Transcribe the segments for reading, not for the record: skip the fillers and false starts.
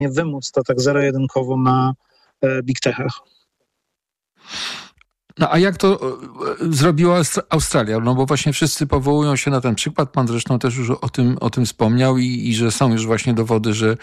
wymóc to tak zero-jedynkowo na big techach. No a jak to zrobiła Australia? No bo właśnie wszyscy powołują się na ten przykład. Pan zresztą też już o tym wspomniał i że są już właśnie dowody, że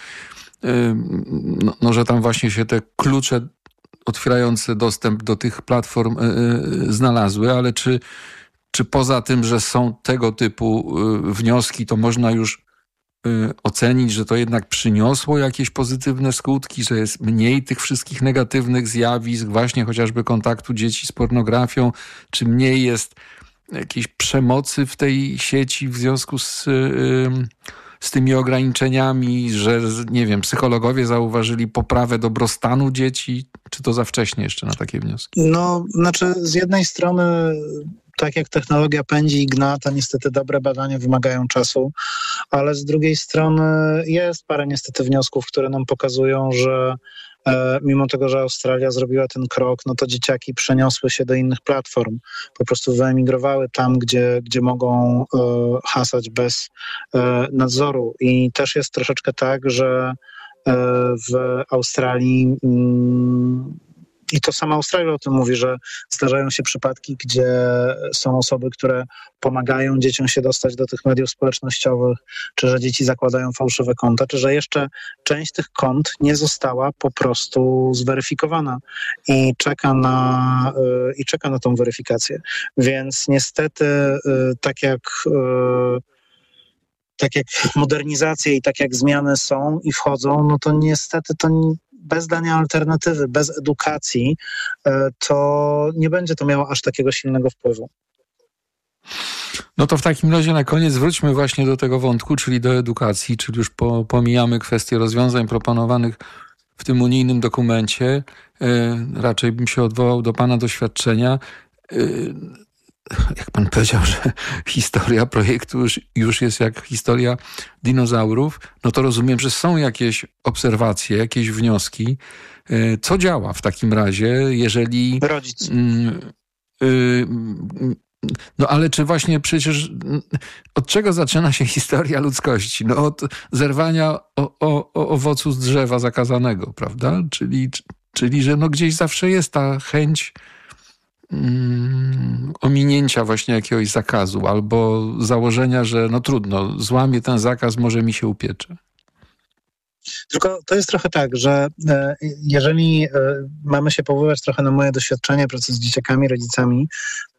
że tam właśnie się te klucze otwierające dostęp do tych platform znalazły, ale czy poza tym, że są tego typu wnioski, to można już ocenić, że to jednak przyniosło jakieś pozytywne skutki, że jest mniej tych wszystkich negatywnych zjawisk, właśnie chociażby kontaktu dzieci z pornografią, czy mniej jest jakiejś przemocy w tej sieci w związku z tymi ograniczeniami, że, nie wiem, psychologowie zauważyli poprawę dobrostanu dzieci, czy to za wcześnie jeszcze na takie wnioski? No, znaczy z jednej strony tak jak technologia pędzi i gna, to niestety dobre badania wymagają czasu, ale z drugiej strony jest parę niestety wniosków, które nam pokazują, że mimo tego, że Australia zrobiła ten krok, no to dzieciaki przeniosły się do innych platform. Po prostu wyemigrowały tam, gdzie mogą hasać bez nadzoru. I też jest troszeczkę tak, że w Australii i to sama Australia o tym mówi, że zdarzają się przypadki, gdzie są osoby, które pomagają dzieciom się dostać do tych mediów społecznościowych, czy że dzieci zakładają fałszywe konta, czy że jeszcze część tych kont nie została po prostu zweryfikowana i czeka na tą weryfikację. Więc niestety tak jak modernizacje i tak jak zmiany są i wchodzą, no to niestety to bez dania alternatywy, bez edukacji, to nie będzie to miało aż takiego silnego wpływu. No to w takim razie na koniec wróćmy właśnie do tego wątku, czyli do edukacji, czyli już pomijamy kwestie rozwiązań proponowanych w tym unijnym dokumencie. Raczej bym się odwołał do pana doświadczenia. Jak pan powiedział, że historia projektu już jest jak historia dinozaurów, no to rozumiem, że są jakieś obserwacje, jakieś wnioski. Co działa w takim razie, jeżeli... Rodzic. No ale czy właśnie przecież od czego zaczyna się historia ludzkości? No od zerwania owocu z drzewa zakazanego, prawda? Czyli że no gdzieś zawsze jest ta chęć ominięcia właśnie jakiegoś zakazu albo założenia, że no trudno, złamię ten zakaz, może mi się upiecze. Tylko to jest trochę tak, że jeżeli mamy się powoływać trochę na moje doświadczenie pracy z dzieciakami, rodzicami,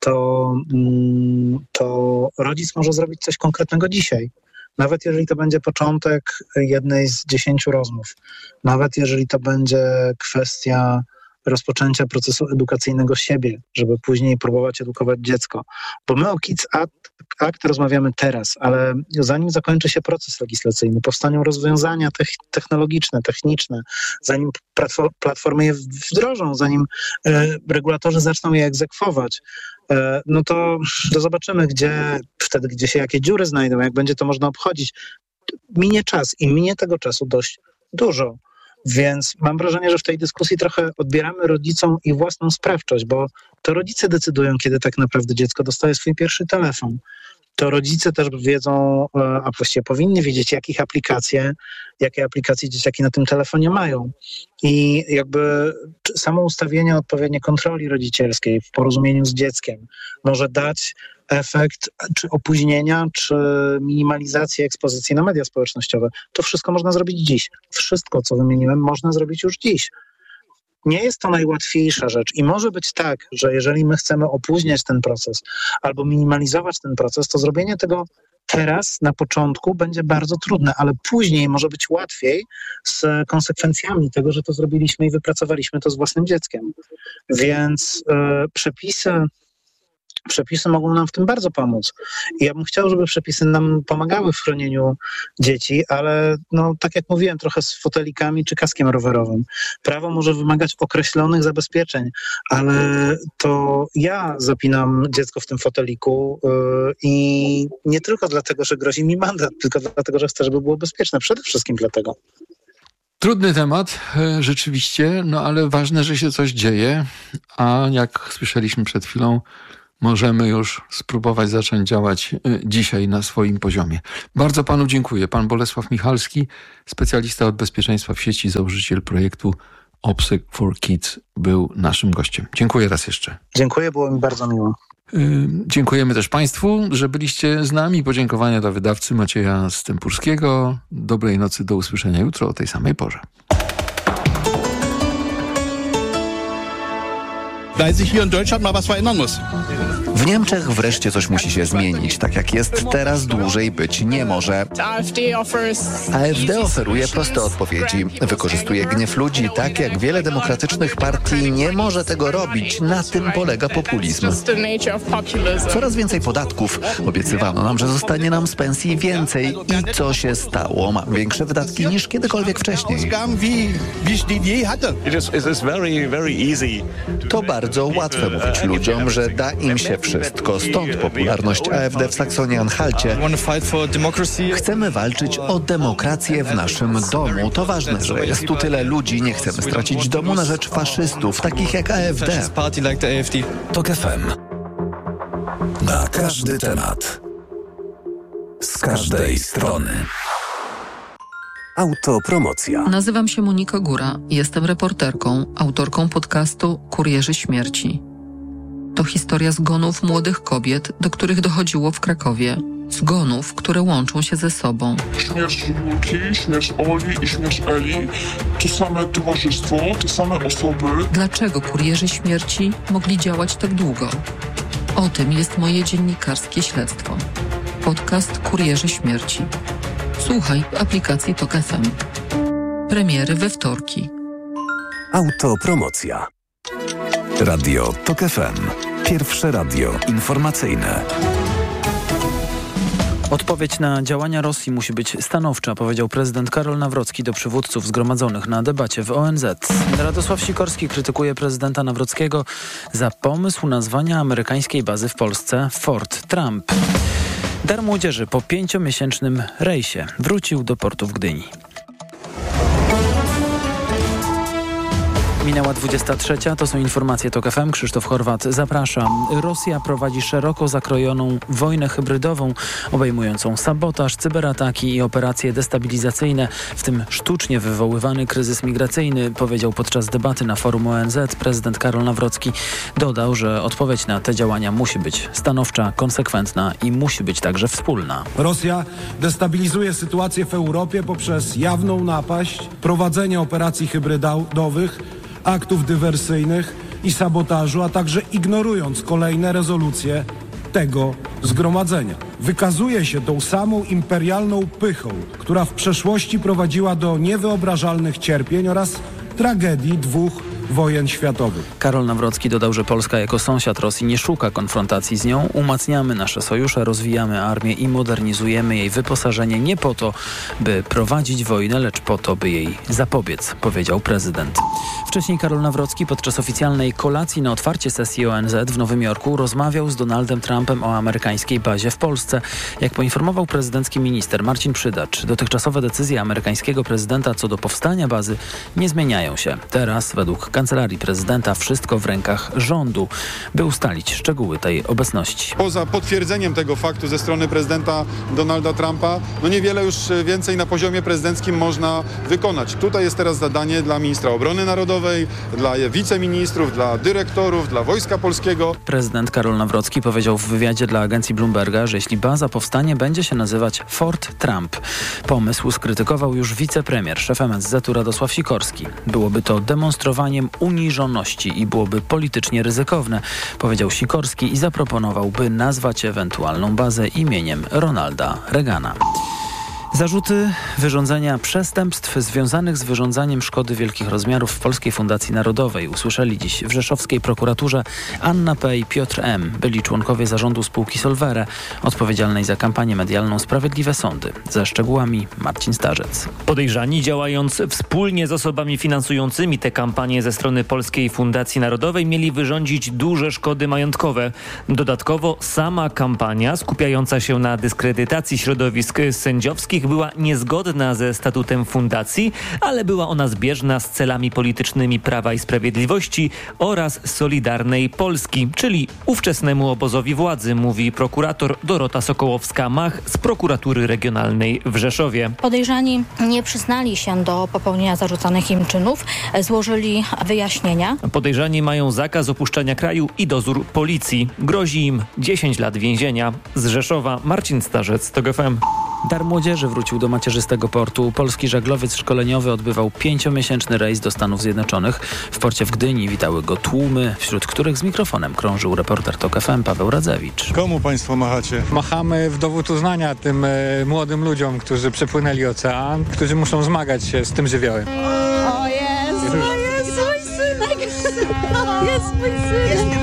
to rodzic może zrobić coś konkretnego dzisiaj. Nawet jeżeli to będzie początek jednej z 10 rozmów. Nawet jeżeli to będzie kwestia rozpoczęcia procesu edukacyjnego siebie, żeby później próbować edukować dziecko. Bo my o Kids Act rozmawiamy teraz, ale zanim zakończy się proces legislacyjny, powstaną rozwiązania technologiczne, techniczne, zanim platformy je wdrożą, zanim regulatorzy zaczną je egzekwować, no to zobaczymy, gdzie się jakie dziury znajdą, jak będzie to można obchodzić. Minie czas i minie tego czasu dość dużo. Więc mam wrażenie, że w tej dyskusji trochę odbieramy rodzicom ich własną sprawczość, bo to rodzice decydują, kiedy tak naprawdę dziecko dostaje swój pierwszy telefon. To rodzice też wiedzą, a właściwie powinni wiedzieć, jakie aplikacje dzieciaki na tym telefonie mają. I jakby samo ustawienie odpowiedniej kontroli rodzicielskiej w porozumieniu z dzieckiem może dać efekt czy opóźnienia, czy minimalizacji ekspozycji na media społecznościowe. To wszystko można zrobić dziś. Wszystko, co wymieniłem, można zrobić już dziś. Nie jest to najłatwiejsza rzecz i może być tak, że jeżeli my chcemy opóźniać ten proces albo minimalizować ten proces, to zrobienie tego teraz, na początku, będzie bardzo trudne, ale później może być łatwiej z konsekwencjami tego, że to zrobiliśmy i wypracowaliśmy to z własnym dzieckiem. Więc przepisy mogą nam w tym bardzo pomóc. I ja bym chciał, żeby przepisy nam pomagały w chronieniu dzieci, ale no, tak jak mówiłem, trochę z fotelikami czy kaskiem rowerowym. Prawo może wymagać określonych zabezpieczeń, ale to ja zapinam dziecko w tym foteliku i nie tylko dlatego, że grozi mi mandat, tylko dlatego, że chcę, żeby było bezpieczne. Przede wszystkim dlatego. Trudny temat, rzeczywiście, no ale ważne, że się coś dzieje, a jak słyszeliśmy przed chwilą, możemy już spróbować zacząć działać dzisiaj na swoim poziomie. Bardzo panu dziękuję. Pan Bolesław Michalski, specjalista od bezpieczeństwa w sieci, założyciel projektu OPSEC for Kids, był naszym gościem. Dziękuję raz jeszcze. Dziękuję, było mi bardzo miło. Dziękujemy też Państwu, że byliście z nami. Podziękowania dla wydawcy Macieja Stępurskiego. Dobrej nocy, do usłyszenia jutro o tej samej porze. Weil sich hier in Deutschland mal was verändern muss. W Niemczech wreszcie coś musi się zmienić. Tak jak jest teraz, dłużej być nie może. AfD oferuje proste odpowiedzi. Wykorzystuje gniew ludzi, tak jak wiele demokratycznych partii nie może tego robić. Na tym polega populizm. Coraz więcej podatków. Obiecywano nam, że zostanie nam z pensji więcej. I co się stało? Mam większe wydatki niż kiedykolwiek wcześniej. To bardzo łatwe mówić ludziom, że da im się wszystko. Stąd popularność AfD w Saksonii-Anhalcie. Chcemy walczyć o demokrację w naszym domu. To ważne, że jest tu tyle ludzi. Nie chcemy stracić domu na rzecz faszystów, takich jak AfD. TOK FM. Na każdy temat. Z każdej strony. Autopromocja. Nazywam się Monika Góra. Jestem reporterką, autorką podcastu Kurierzy Śmierci. To historia zgonów młodych kobiet, do których dochodziło w Krakowie. Zgonów, które łączą się ze sobą. Śmierć Julki, śmierć Oli i śmierć Eli. To same towarzystwo, te same osoby. Dlaczego kurierzy śmierci mogli działać tak długo? O tym jest moje dziennikarskie śledztwo. Podcast Kurierzy Śmierci. Słuchaj w aplikacji TOK FM. Premiery we wtorki. Autopromocja. Radio TOK FM. Pierwsze radio informacyjne. Odpowiedź na działania Rosji musi być stanowcza, powiedział prezydent Karol Nawrocki do przywódców zgromadzonych na debacie w ONZ. Radosław Sikorski krytykuje prezydenta Nawrockiego za pomysł nazwania amerykańskiej bazy w Polsce Fort Trump. Dar młodzieży po 5-miesięcznym rejsie wrócił do portu w Gdyni. Minęła 23. To są informacje TOK FM. Krzysztof Horwat, zapraszam. Rosja prowadzi szeroko zakrojoną wojnę hybrydową, obejmującą sabotaż, cyberataki i operacje destabilizacyjne, w tym sztucznie wywoływany kryzys migracyjny, powiedział podczas debaty na forum ONZ prezydent Karol Nawrocki. Dodał, że odpowiedź na te działania musi być stanowcza, konsekwentna i musi być także wspólna. Rosja destabilizuje sytuację w Europie poprzez jawną napaść, prowadzenie operacji hybrydowych, aktów dywersyjnych i sabotażu, a także ignorując kolejne rezolucje tego zgromadzenia. Wykazuje się tą samą imperialną pychą, która w przeszłości prowadziła do niewyobrażalnych cierpień oraz tragedii 2 wojen światowych. Karol Nawrocki dodał, że Polska jako sąsiad Rosji nie szuka konfrontacji z nią. Umacniamy nasze sojusze, rozwijamy armię i modernizujemy jej wyposażenie nie po to, by prowadzić wojnę, lecz po to, by jej zapobiec, powiedział prezydent. Wcześniej Karol Nawrocki podczas oficjalnej kolacji na otwarcie sesji ONZ w Nowym Jorku rozmawiał z Donaldem Trumpem o amerykańskiej bazie w Polsce. Jak poinformował prezydencki minister Marcin Przydacz, dotychczasowe decyzje amerykańskiego prezydenta co do powstania bazy nie zmieniają się. Teraz według Kancelarii Prezydenta wszystko w rękach rządu, by ustalić szczegóły tej obecności. Poza potwierdzeniem tego faktu ze strony prezydenta Donalda Trumpa, niewiele już więcej na poziomie prezydenckim można wykonać. Tutaj jest teraz zadanie dla ministra obrony narodowej, dla wiceministrów, dla dyrektorów, dla Wojska Polskiego. Prezydent Karol Nawrocki powiedział w wywiadzie dla agencji Bloomberga, że jeśli baza powstanie, będzie się nazywać Fort Trump. Pomysł skrytykował już wicepremier, szef MSZ-u Radosław Sikorski. Byłoby to demonstrowaniem uniżoności i byłoby politycznie ryzykowne, powiedział Sikorski i zaproponował, by nazwać ewentualną bazę imieniem Ronalda Reagana. Zarzuty wyrządzenia przestępstw związanych z wyrządzaniem szkody wielkich rozmiarów w Polskiej Fundacji Narodowej usłyszeli dziś w rzeszowskiej prokuraturze Anna P. i Piotr M., byli członkowie zarządu spółki Solvere, odpowiedzialnej za kampanię medialną Sprawiedliwe Sądy. Ze szczegółami Marcin Starzec. Podejrzani, działając wspólnie z osobami finansującymi tę kampanię ze strony Polskiej Fundacji Narodowej, mieli wyrządzić duże szkody majątkowe. Dodatkowo sama kampania, skupiająca się na dyskredytacji środowisk sędziowskich, Obywatelskich była niezgodna ze statutem fundacji, ale była ona zbieżna z celami politycznymi Prawa i Sprawiedliwości oraz Solidarnej Polski, czyli ówczesnemu obozowi władzy, mówi prokurator Dorota Sokołowska-Mach z prokuratury regionalnej w Rzeszowie. Podejrzani nie przyznali się do popełnienia zarzucanych im czynów, złożyli wyjaśnienia. Podejrzani mają zakaz opuszczania kraju i dozór policji. Grozi im 10 lat więzienia. Z Rzeszowa Marcin Starzec, TOG FM. Dar Młodzieży wrócił do macierzystego portu. Polski żaglowiec szkoleniowy odbywał 5-miesięczny rejs do Stanów Zjednoczonych. W porcie w Gdyni witały go tłumy, wśród których z mikrofonem krążył reporter TOG FM Paweł Radzewicz. Komu państwo machacie? Machamy w dowód uznania tym młodym ludziom, którzy przepłynęli ocean, którzy muszą zmagać się z tym żywiołem. O jest mój synek! Jest mój synek!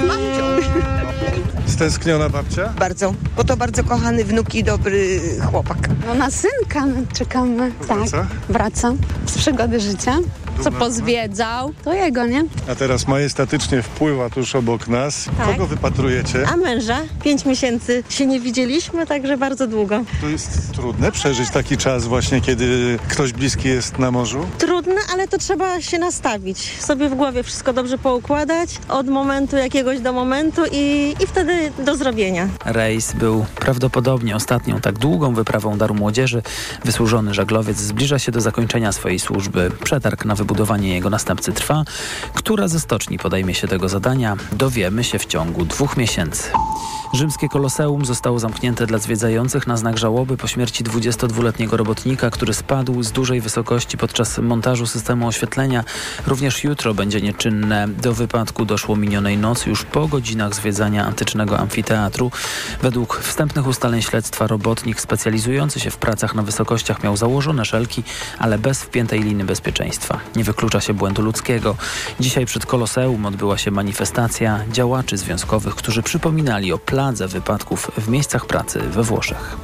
Stęskniona babcia? Bardzo, bo to bardzo kochany wnuk i dobry chłopak. No na synka czekamy. Wraca? Tak, wraca z przygody życia. Co pozwiedzał, to jego, nie? A teraz majestatycznie wpływa tuż obok nas. Tak. Kogo wypatrujecie? A męża? 5 miesięcy się nie widzieliśmy, także bardzo długo. To jest trudne przeżyć taki czas właśnie, kiedy ktoś bliski jest na morzu? Trudne, ale to trzeba się nastawić. Sobie w głowie wszystko dobrze poukładać. Od momentu jakiegoś do momentu i wtedy do zrobienia. Rejs był prawdopodobnie ostatnią tak długą wyprawą Daru Młodzieży. Wysłużony żaglowiec zbliża się do zakończenia swojej służby. Przetarg na wybudowanie jego następcy trwa. Która ze stoczni podejmie się tego zadania, dowiemy się w ciągu 2 miesięcy. Rzymskie Koloseum zostało zamknięte dla zwiedzających na znak żałoby po śmierci 22-letniego robotnika, który spadł z dużej wysokości podczas montażu systemu oświetlenia. Również jutro będzie nieczynne. Do wypadku doszło minionej nocy już po godzinach zwiedzania antycznego amfiteatru. Według wstępnych ustaleń śledztwa robotnik specjalizujący się w pracach na wysokościach miał założone szelki, ale bez wpiętej liny bezpieczeństwa. Nie wyklucza się błędu ludzkiego. Dzisiaj przed Koloseum odbyła się manifestacja działaczy związkowych, którzy przypominali o pladze wypadków w miejscach pracy we Włoszech.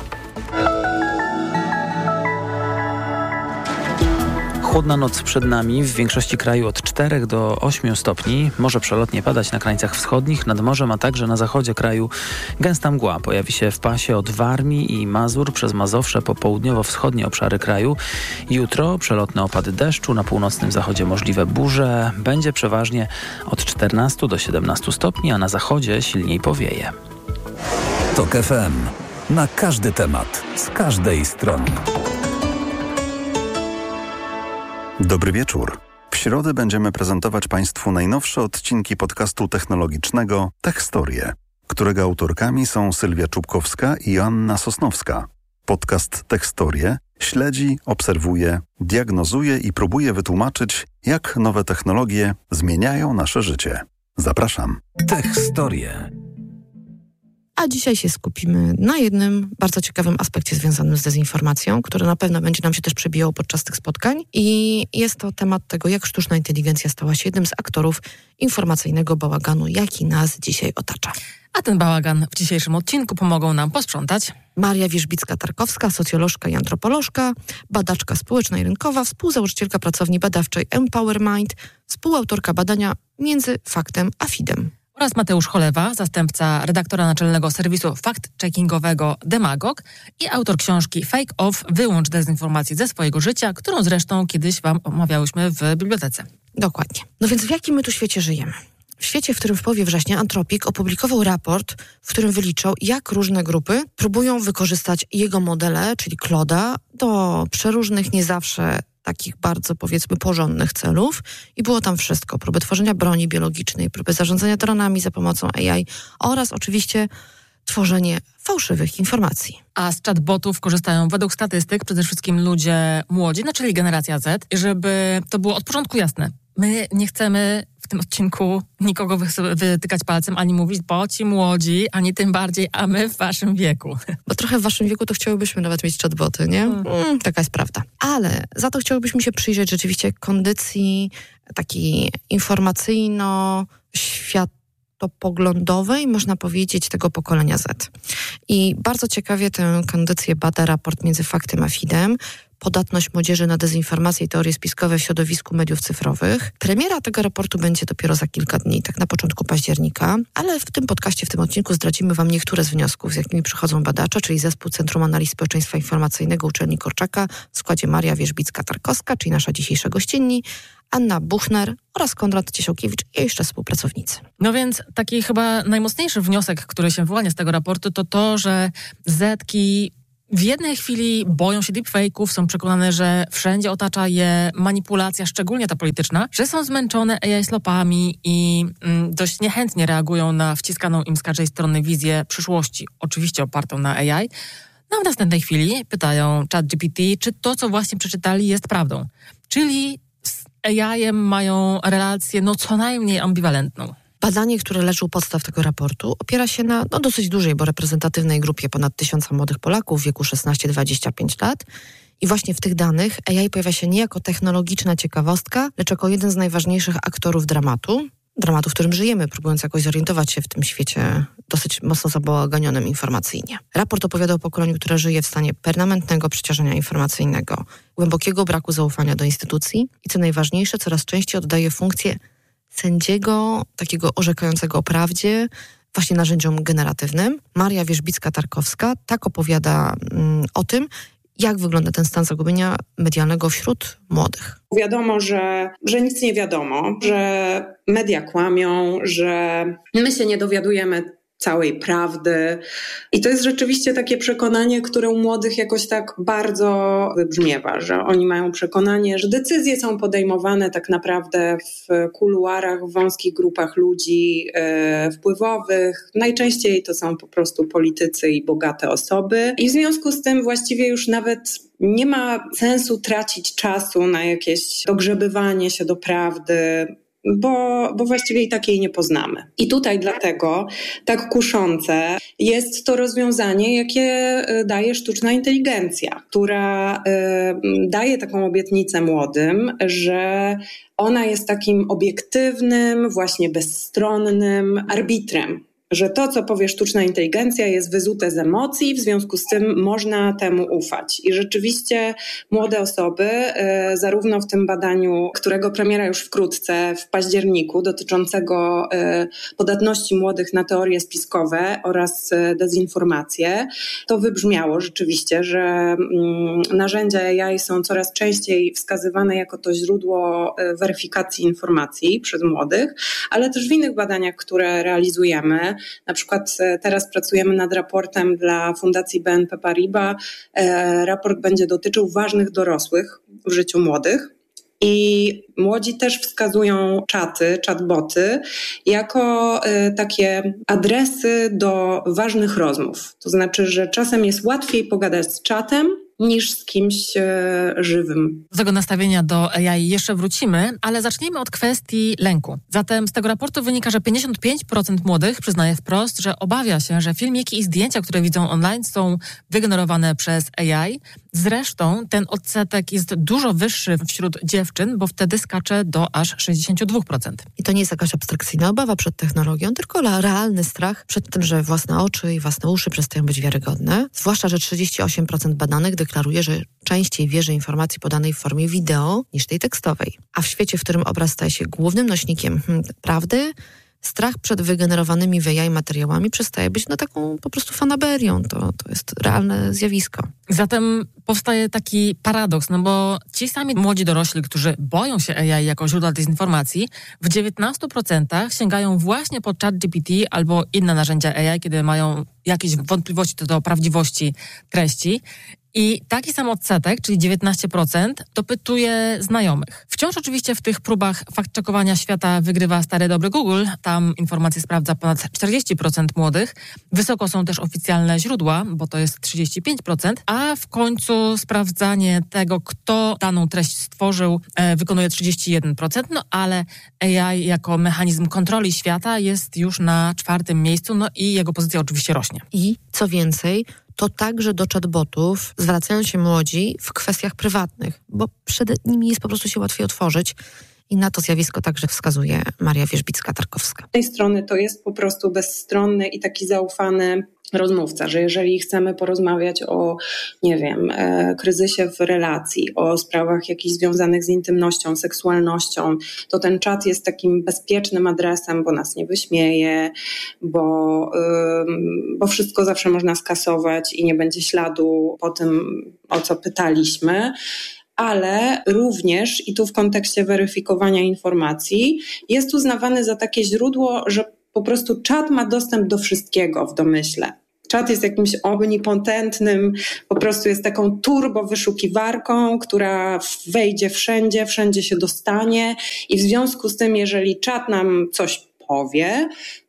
Chłodna noc przed nami, w większości kraju od 4 do 8 stopni. Może przelotnie padać na krańcach wschodnich, nad morzem, a także na zachodzie kraju. Gęsta mgła pojawi się w pasie od Warmii i Mazur przez Mazowsze po południowo-wschodnie obszary kraju. Jutro przelotne opady deszczu, na północnym zachodzie możliwe burze. Będzie przeważnie od 14 do 17 stopni, a na zachodzie silniej powieje. TOG FM. Na każdy temat, z każdej strony. Dobry wieczór. W środę będziemy prezentować Państwu najnowsze odcinki podcastu technologicznego Techstorie, którego autorkami są Sylwia Czubkowska i Joanna Sosnowska. Podcast Techstorie śledzi, obserwuje, diagnozuje i próbuje wytłumaczyć, jak nowe technologie zmieniają nasze życie. Zapraszam. Techstorie. A dzisiaj się skupimy na jednym bardzo ciekawym aspekcie związanym z dezinformacją, który na pewno będzie nam się też przebijał podczas tych spotkań. I jest to temat tego, jak sztuczna inteligencja stała się jednym z aktorów informacyjnego bałaganu, jaki nas dzisiaj otacza. A ten bałagan w dzisiejszym odcinku pomogą nam posprzątać Maria Wierzbicka-Tarkowska, socjolożka i antropolożka, badaczka społeczna i rynkowa, współzałożycielka pracowni badawczej EmpowerMind, współautorka badania Między faktem a feedem. Oraz Mateusz Cholewa, zastępca redaktora naczelnego serwisu fact-checkingowego Demagog i autor książki Fake Off, wyłącz dezinformację ze swojego życia, którą zresztą kiedyś wam omawiałyśmy w bibliotece. Dokładnie. No więc w jakim my tu świecie żyjemy? W świecie, w którym w połowie września Anthropic opublikował raport, w którym wyliczał, jak różne grupy próbują wykorzystać jego modele, czyli Claude'a, do przeróżnych, nie zawsze takich bardzo, powiedzmy, porządnych celów. I było tam wszystko. Próby tworzenia broni biologicznej, próby zarządzania dronami za pomocą AI oraz oczywiście tworzenie fałszywych informacji. A z chatbotów korzystają według statystyk przede wszystkim ludzie młodzi, czyli generacja Z. Żeby to było od początku jasne. My nie chcemy w tym odcinku nikogo wytykać palcem, ani mówić, bo ci młodzi, ani tym bardziej, a my w waszym wieku. Bo trochę w waszym wieku to chciałybyśmy nawet mieć chatboty, nie? Taka jest prawda. Ale za to chciałybyśmy się przyjrzeć rzeczywiście kondycji takiej informacyjno-światopoglądowej, można powiedzieć, tego pokolenia Z. I bardzo ciekawie tę kondycję bada raport Między faktem a feedem. podatność młodzieży na dezinformację i teorie spiskowe w środowisku mediów cyfrowych. Premiera tego raportu będzie dopiero za kilka dni, tak na początku października, ale w tym podcaście, w tym odcinku zdradzimy Wam niektóre z wniosków, z jakimi przychodzą badacze, czyli zespół Centrum Analiz Społeczeństwa Informacyjnego Uczelni Korczaka w składzie Maria Wierzbicka-Tarkowska, czyli nasza dzisiejsza gościni, Anna Buchner oraz Konrad Ciesiałkiewicz i jeszcze współpracownicy. No więc taki chyba najmocniejszy wniosek, który się wyłania z tego raportu, to to, że Zetki w jednej chwili boją się deepfake'ów, są przekonane, że wszędzie otacza je manipulacja, szczególnie ta polityczna, że są zmęczone AI slopami i dość niechętnie reagują na wciskaną im z każdej strony wizję przyszłości, oczywiście opartą na AI. No w następnej chwili pytają ChatGPT, czy to, co właśnie przeczytali, jest prawdą. Czyli z AI-em mają relację co najmniej ambiwalentną. Badanie, które leży u podstaw tego raportu, opiera się na dosyć dużej, bo reprezentatywnej grupie ponad 1000 młodych Polaków w wieku 16-25 lat. I właśnie w tych danych AI pojawia się nie jako technologiczna ciekawostka, lecz jako jeden z najważniejszych aktorów dramatu, w którym żyjemy, próbując jakoś zorientować się w tym świecie dosyć mocno zabałaganionym informacyjnie. Raport opowiada o pokoleniu, które żyje w stanie permanentnego przeciążenia informacyjnego, głębokiego braku zaufania do instytucji i co najważniejsze, coraz częściej oddaje funkcję sędziego, takiego orzekającego o prawdzie, właśnie narzędziom generatywnym. Maria Wierzbicka-Tarkowska tak opowiada o tym, jak wygląda ten stan zagubienia medialnego wśród młodych. Wiadomo, że nic nie wiadomo, że media kłamią, że my się nie dowiadujemy całej prawdy. I to jest rzeczywiście takie przekonanie, które u młodych jakoś tak bardzo wybrzmiewa, że oni mają przekonanie, że decyzje są podejmowane tak naprawdę w kuluarach, w wąskich grupach ludzi wpływowych. Najczęściej to są po prostu politycy i bogate osoby. I w związku z tym właściwie już nawet nie ma sensu tracić czasu na jakieś dogrzebywanie się do prawdy, bo właściwie i takiej nie poznamy. I tutaj dlatego tak kuszące jest to rozwiązanie, jakie daje sztuczna inteligencja, która daje taką obietnicę młodym, że ona jest takim obiektywnym, właśnie bezstronnym arbitrem. Że to, co powie sztuczna inteligencja, jest wyzute z emocji, w związku z tym można temu ufać. I rzeczywiście młode osoby, zarówno w tym badaniu, którego premiera już wkrótce, w październiku, dotyczącego podatności młodych na teorie spiskowe oraz dezinformację, to wybrzmiało rzeczywiście, że narzędzia AI są coraz częściej wskazywane jako to źródło weryfikacji informacji przez młodych, ale też w innych badaniach, które realizujemy. Na przykład teraz pracujemy nad raportem dla Fundacji BNP Paribas. Raport będzie dotyczył ważnych dorosłych w życiu młodych. I młodzi też wskazują chatboty jako takie adresy do ważnych rozmów. To znaczy, że czasem jest łatwiej pogadać z czatem niż z kimś żywym. Do tego nastawienia do AI jeszcze wrócimy, ale zacznijmy od kwestii lęku. Zatem z tego raportu wynika, że 55% młodych przyznaje wprost, że obawia się, że filmiki i zdjęcia, które widzą online, są wygenerowane przez AI. Zresztą ten odsetek jest dużo wyższy wśród dziewczyn, bo wtedy skacze do aż 62%. I to nie jest jakaś abstrakcyjna obawa przed technologią, tylko realny strach przed tym, że własne oczy i własne uszy przestają być wiarygodne. Zwłaszcza, że 38% badanych deklaruje, że częściej wierzy informacji podanej w formie wideo niż tej tekstowej. A w świecie, w którym obraz staje się głównym nośnikiem prawdy, strach przed wygenerowanymi w AI materiałami przestaje być taką po prostu fanaberią. To jest realne zjawisko. Zatem powstaje taki paradoks, bo ci sami młodzi dorośli, którzy boją się AI jako źródła dezinformacji, w 19% sięgają właśnie po ChatGPT albo inne narzędzia AI, kiedy mają jakieś wątpliwości co do prawdziwości treści. I taki sam odsetek, czyli 19%, dopytuje znajomych. Wciąż oczywiście w tych próbach fact-checkowania świata wygrywa stary dobry Google. Tam informacje sprawdza ponad 40% młodych. Wysoko są też oficjalne źródła, bo to jest 35%. A w końcu sprawdzanie tego, kto daną treść stworzył, wykonuje 31%. Ale AI jako mechanizm kontroli świata jest już na 4. miejscu, i jego pozycja oczywiście rośnie. I co więcej, to także do chatbotów zwracają się młodzi w kwestiach prywatnych, bo przed nimi jest po prostu się łatwiej otworzyć. I na to zjawisko także wskazuje Maria Wierzbicka-Tarkowska. Z tej strony to jest po prostu bezstronny i taki zaufany rozmówca, że jeżeli chcemy porozmawiać o, nie wiem, kryzysie w relacji, o sprawach jakichś związanych z intymnością, seksualnością, to ten czat jest takim bezpiecznym adresem, bo nas nie wyśmieje, bo wszystko zawsze można skasować i nie będzie śladu po tym, o co pytaliśmy. Ale również, i tu w kontekście weryfikowania informacji, jest uznawany za takie źródło, że po prostu czat ma dostęp do wszystkiego w domyśle. Czat jest jakimś omnipotentnym, po prostu jest taką turbo wyszukiwarką, która wejdzie wszędzie się dostanie i w związku z tym, jeżeli czat nam coś powie,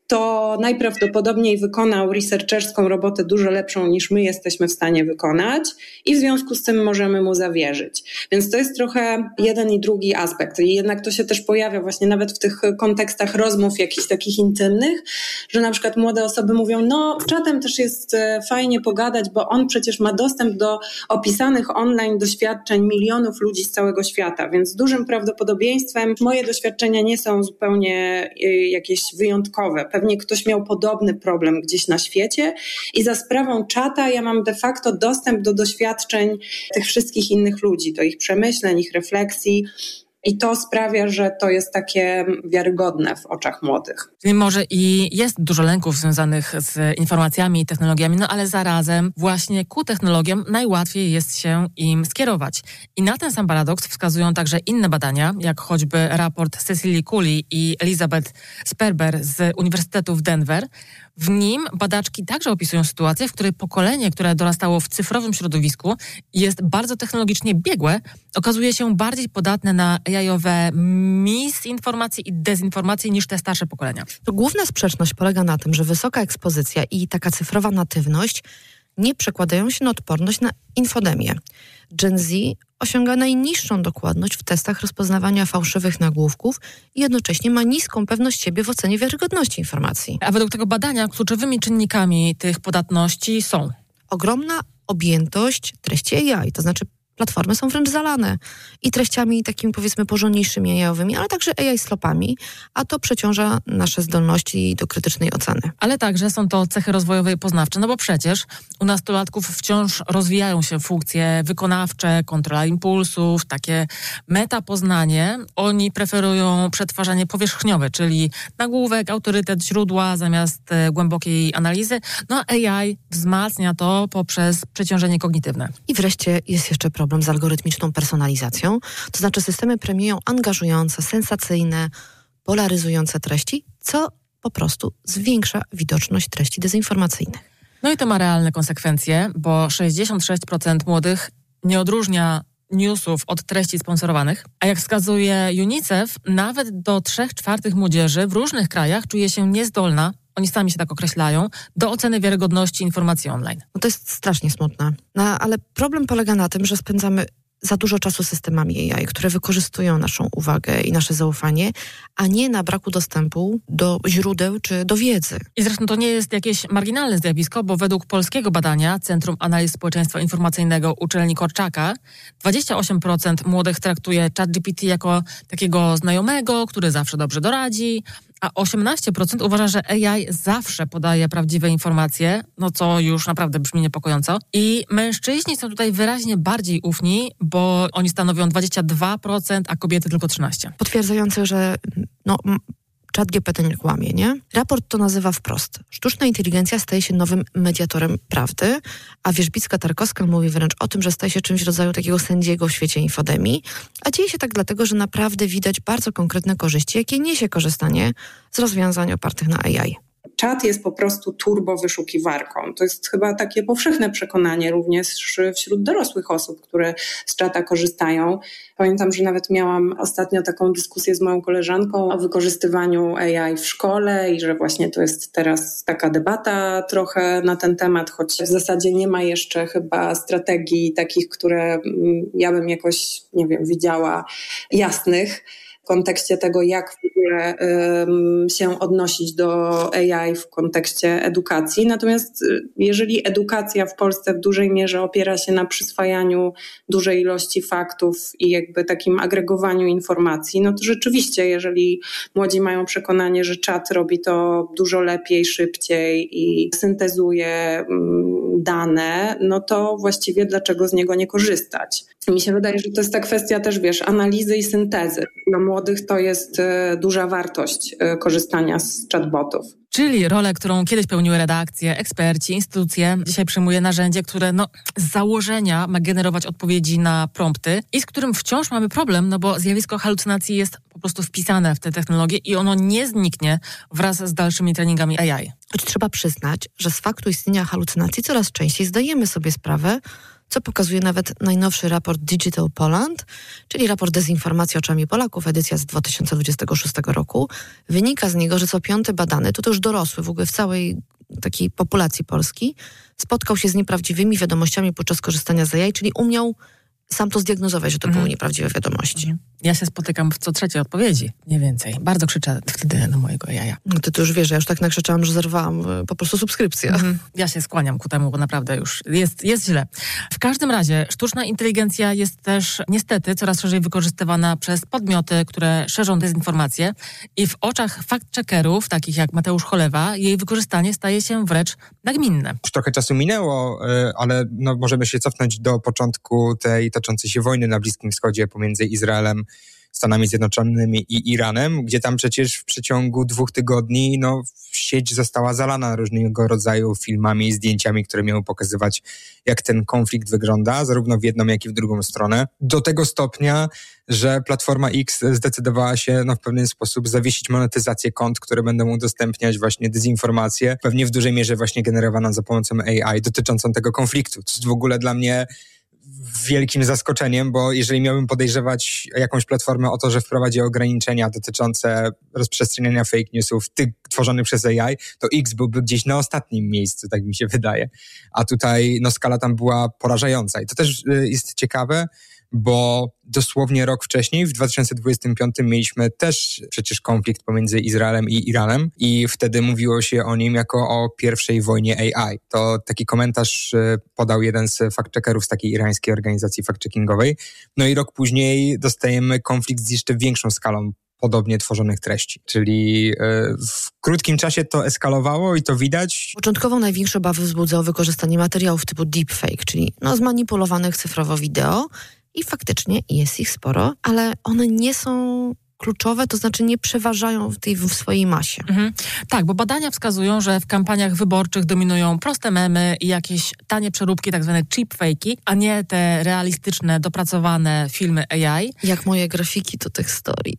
to najprawdopodobniej wykonał researcherską robotę dużo lepszą niż my jesteśmy w stanie wykonać i w związku z tym możemy mu zawierzyć. Więc to jest trochę jeden i drugi aspekt. I jednak to się też pojawia właśnie nawet w tych kontekstach rozmów jakichś takich intymnych, że na przykład młode osoby mówią, no czatem też jest fajnie pogadać, bo on przecież ma dostęp do opisanych online doświadczeń milionów ludzi z całego świata, więc z dużym prawdopodobieństwem moje doświadczenia nie są zupełnie jakieś wyjątkowe. Pewnie ktoś miał podobny problem gdzieś na świecie i za sprawą czata ja mam de facto dostęp do doświadczeń tych wszystkich innych ludzi, do ich przemyśleń, ich refleksji i to sprawia, że to jest takie wiarygodne w oczach młodych. Czyli może i jest dużo lęków związanych z informacjami i technologiami, no ale zarazem właśnie ku technologiom najłatwiej jest się im skierować. I na ten sam paradoks wskazują także inne badania, jak choćby raport Cecily Cooley i Elizabeth Sperber z Uniwersytetu w Denver. W nim badaczki także opisują sytuację, w której pokolenie, które dorastało w cyfrowym środowisku i jest bardzo technologicznie biegłe, okazuje się bardziej podatne na AI-owe misinformacje i dezinformacje niż te starsze pokolenia. To główna sprzeczność polega na tym, że wysoka ekspozycja i taka cyfrowa natywność nie przekładają się na odporność na infodemię. Gen Z osiąga najniższą dokładność w testach rozpoznawania fałszywych nagłówków i jednocześnie ma niską pewność siebie w ocenie wiarygodności informacji. A według tego badania kluczowymi czynnikami tych podatności są ogromna objętość treści AI, to znaczy platformy są wręcz zalane i treściami takimi powiedzmy porządniejszymi AI-owymi, ale także AI-slopami, a to przeciąża nasze zdolności do krytycznej oceny. Ale także są to cechy rozwojowe i poznawcze, no bo przecież u nastolatków wciąż rozwijają się funkcje wykonawcze, kontrola impulsów, takie metapoznanie. Oni preferują przetwarzanie powierzchniowe, czyli nagłówek, autorytet źródła zamiast głębokiej analizy. No a AI wzmacnia to poprzez przeciążenie kognitywne. I wreszcie jest jeszcze problem z algorytmiczną personalizacją, to znaczy systemy premiują angażujące, sensacyjne, polaryzujące treści, co po prostu zwiększa widoczność treści dezinformacyjnych. No i to ma realne konsekwencje, bo 66% młodych nie odróżnia newsów od treści sponsorowanych, a jak wskazuje UNICEF, nawet do 3/4 młodzieży w różnych krajach czuje się niezdolna, oni sami się tak określają, do oceny wiarygodności informacji online. No to jest strasznie smutne. No, ale problem polega na tym, że spędzamy za dużo czasu systemami AI, które wykorzystują naszą uwagę i nasze zaufanie, a nie na braku dostępu do źródeł czy do wiedzy. I zresztą to nie jest jakieś marginalne zjawisko, bo według polskiego badania Centrum Analiz Społeczeństwa Informacyjnego Uczelni Korczaka 28% młodych traktuje ChatGPT jako takiego znajomego, który zawsze dobrze doradzi, a 18% uważa, że AI zawsze podaje prawdziwe informacje, no co już naprawdę brzmi niepokojąco. I mężczyźni są tutaj wyraźnie bardziej ufni, bo oni stanowią 22%, a kobiety tylko 13%. Potwierdzające, że ChatGPT nie kłamie, nie? Raport to nazywa wprost. Sztuczna inteligencja staje się nowym mediatorem prawdy, a Wierzbicka-Tarkowska mówi wręcz o tym, że staje się czymś w rodzaju takiego sędziego w świecie infodemii, a dzieje się tak dlatego, że naprawdę widać bardzo konkretne korzyści, jakie niesie korzystanie z rozwiązań opartych na AI. Czat jest po prostu turbo wyszukiwarką. To jest chyba takie powszechne przekonanie również wśród dorosłych osób, które z czata korzystają. Pamiętam, że nawet miałam ostatnio taką dyskusję z moją koleżanką o wykorzystywaniu AI w szkole i że właśnie to jest teraz taka debata trochę na ten temat, choć w zasadzie nie ma jeszcze chyba strategii takich, które ja bym jakoś, nie wiem, widziała jasnych. w kontekście tego, jak w ogóle się odnosić do AI w kontekście edukacji. Natomiast jeżeli edukacja w Polsce w dużej mierze opiera się na przyswajaniu dużej ilości faktów i jakby takim agregowaniu informacji, no to rzeczywiście, jeżeli młodzi mają przekonanie, że czat robi to dużo lepiej, szybciej i syntezuje dane, no to właściwie dlaczego z niego nie korzystać? Mi się wydaje, że to jest ta kwestia też, analizy i syntezy. Dla młodych to jest duża wartość korzystania z chatbotów. Czyli rolę, którą kiedyś pełniły redakcje, eksperci, instytucje, dzisiaj przyjmuje narzędzie, które z założenia ma generować odpowiedzi na prompty i z którym wciąż mamy problem, bo zjawisko halucynacji jest po prostu wpisane w tę technologię i ono nie zniknie wraz z dalszymi treningami AI. Choć trzeba przyznać, że z faktu istnienia halucynacji coraz częściej zdajemy sobie sprawę, co pokazuje nawet najnowszy raport Digital Poland, czyli raport Dezinformacji oczami Polaków, edycja z 2026 roku. Wynika z niego, że co 5. badany, to już dorosły w ogóle w całej takiej populacji Polski, spotkał się z nieprawdziwymi wiadomościami podczas korzystania z AI, czyli umiał sam to zdiagnozować, że to były nieprawdziwe wiadomości. Ja się spotykam w co 3 odpowiedzi, nie więcej. Bardzo krzyczę wtedy na mojego jaja. No ty to już wiesz, ja już tak nakrzyczałam, że zerwałam po prostu subskrypcję. Ja się skłaniam ku temu, bo naprawdę już jest źle. W każdym razie sztuczna inteligencja jest też niestety coraz szerzej wykorzystywana przez podmioty, które szerzą dezinformację i w oczach fact-checkerów, takich jak Mateusz Cholewa, jej wykorzystanie staje się wręcz nagminne. Już trochę czasu minęło, ale możemy się cofnąć do początku tej toczącej się wojny na Bliskim Wschodzie pomiędzy Izraelem, Stanami Zjednoczonymi i Iranem, gdzie tam przecież w przeciągu 2 tygodni sieć została zalana różnego rodzaju filmami i zdjęciami, które miały pokazywać, jak ten konflikt wygląda, zarówno w jedną, jak i w drugą stronę. Do tego stopnia, że Platforma X zdecydowała się w pewien sposób zawiesić monetyzację kont, które będą udostępniać właśnie dezinformację, pewnie w dużej mierze właśnie generowaną za pomocą AI dotyczącą tego konfliktu. To jest w ogóle dla mnie wielkim zaskoczeniem, bo jeżeli miałbym podejrzewać jakąś platformę o to, że wprowadzi ograniczenia dotyczące rozprzestrzeniania fake newsów, tych tworzonych przez AI, to X byłby gdzieś na ostatnim miejscu, tak mi się wydaje. A tutaj skala tam była porażająca. I to też jest ciekawe, bo dosłownie rok wcześniej, w 2025 mieliśmy też przecież konflikt pomiędzy Izraelem i Iranem i wtedy mówiło się o nim jako o pierwszej wojnie AI. To taki komentarz podał jeden z fact-checkerów z takiej irańskiej organizacji fact-checkingowej. No i rok później dostajemy konflikt z jeszcze większą skalą podobnie tworzonych treści. Czyli w krótkim czasie to eskalowało i to widać. Początkowo największe obawy wzbudzało wykorzystanie materiałów typu deepfake, czyli zmanipulowanych cyfrowo wideo. I faktycznie jest ich sporo, ale one nie są kluczowe, to znaczy nie przeważają w swojej masie. Tak, bo badania wskazują, że w kampaniach wyborczych dominują proste memy i jakieś tanie przeróbki, tak zwane cheap fake'i, a nie te realistyczne, dopracowane filmy AI. Jak moje grafiki to tekstory.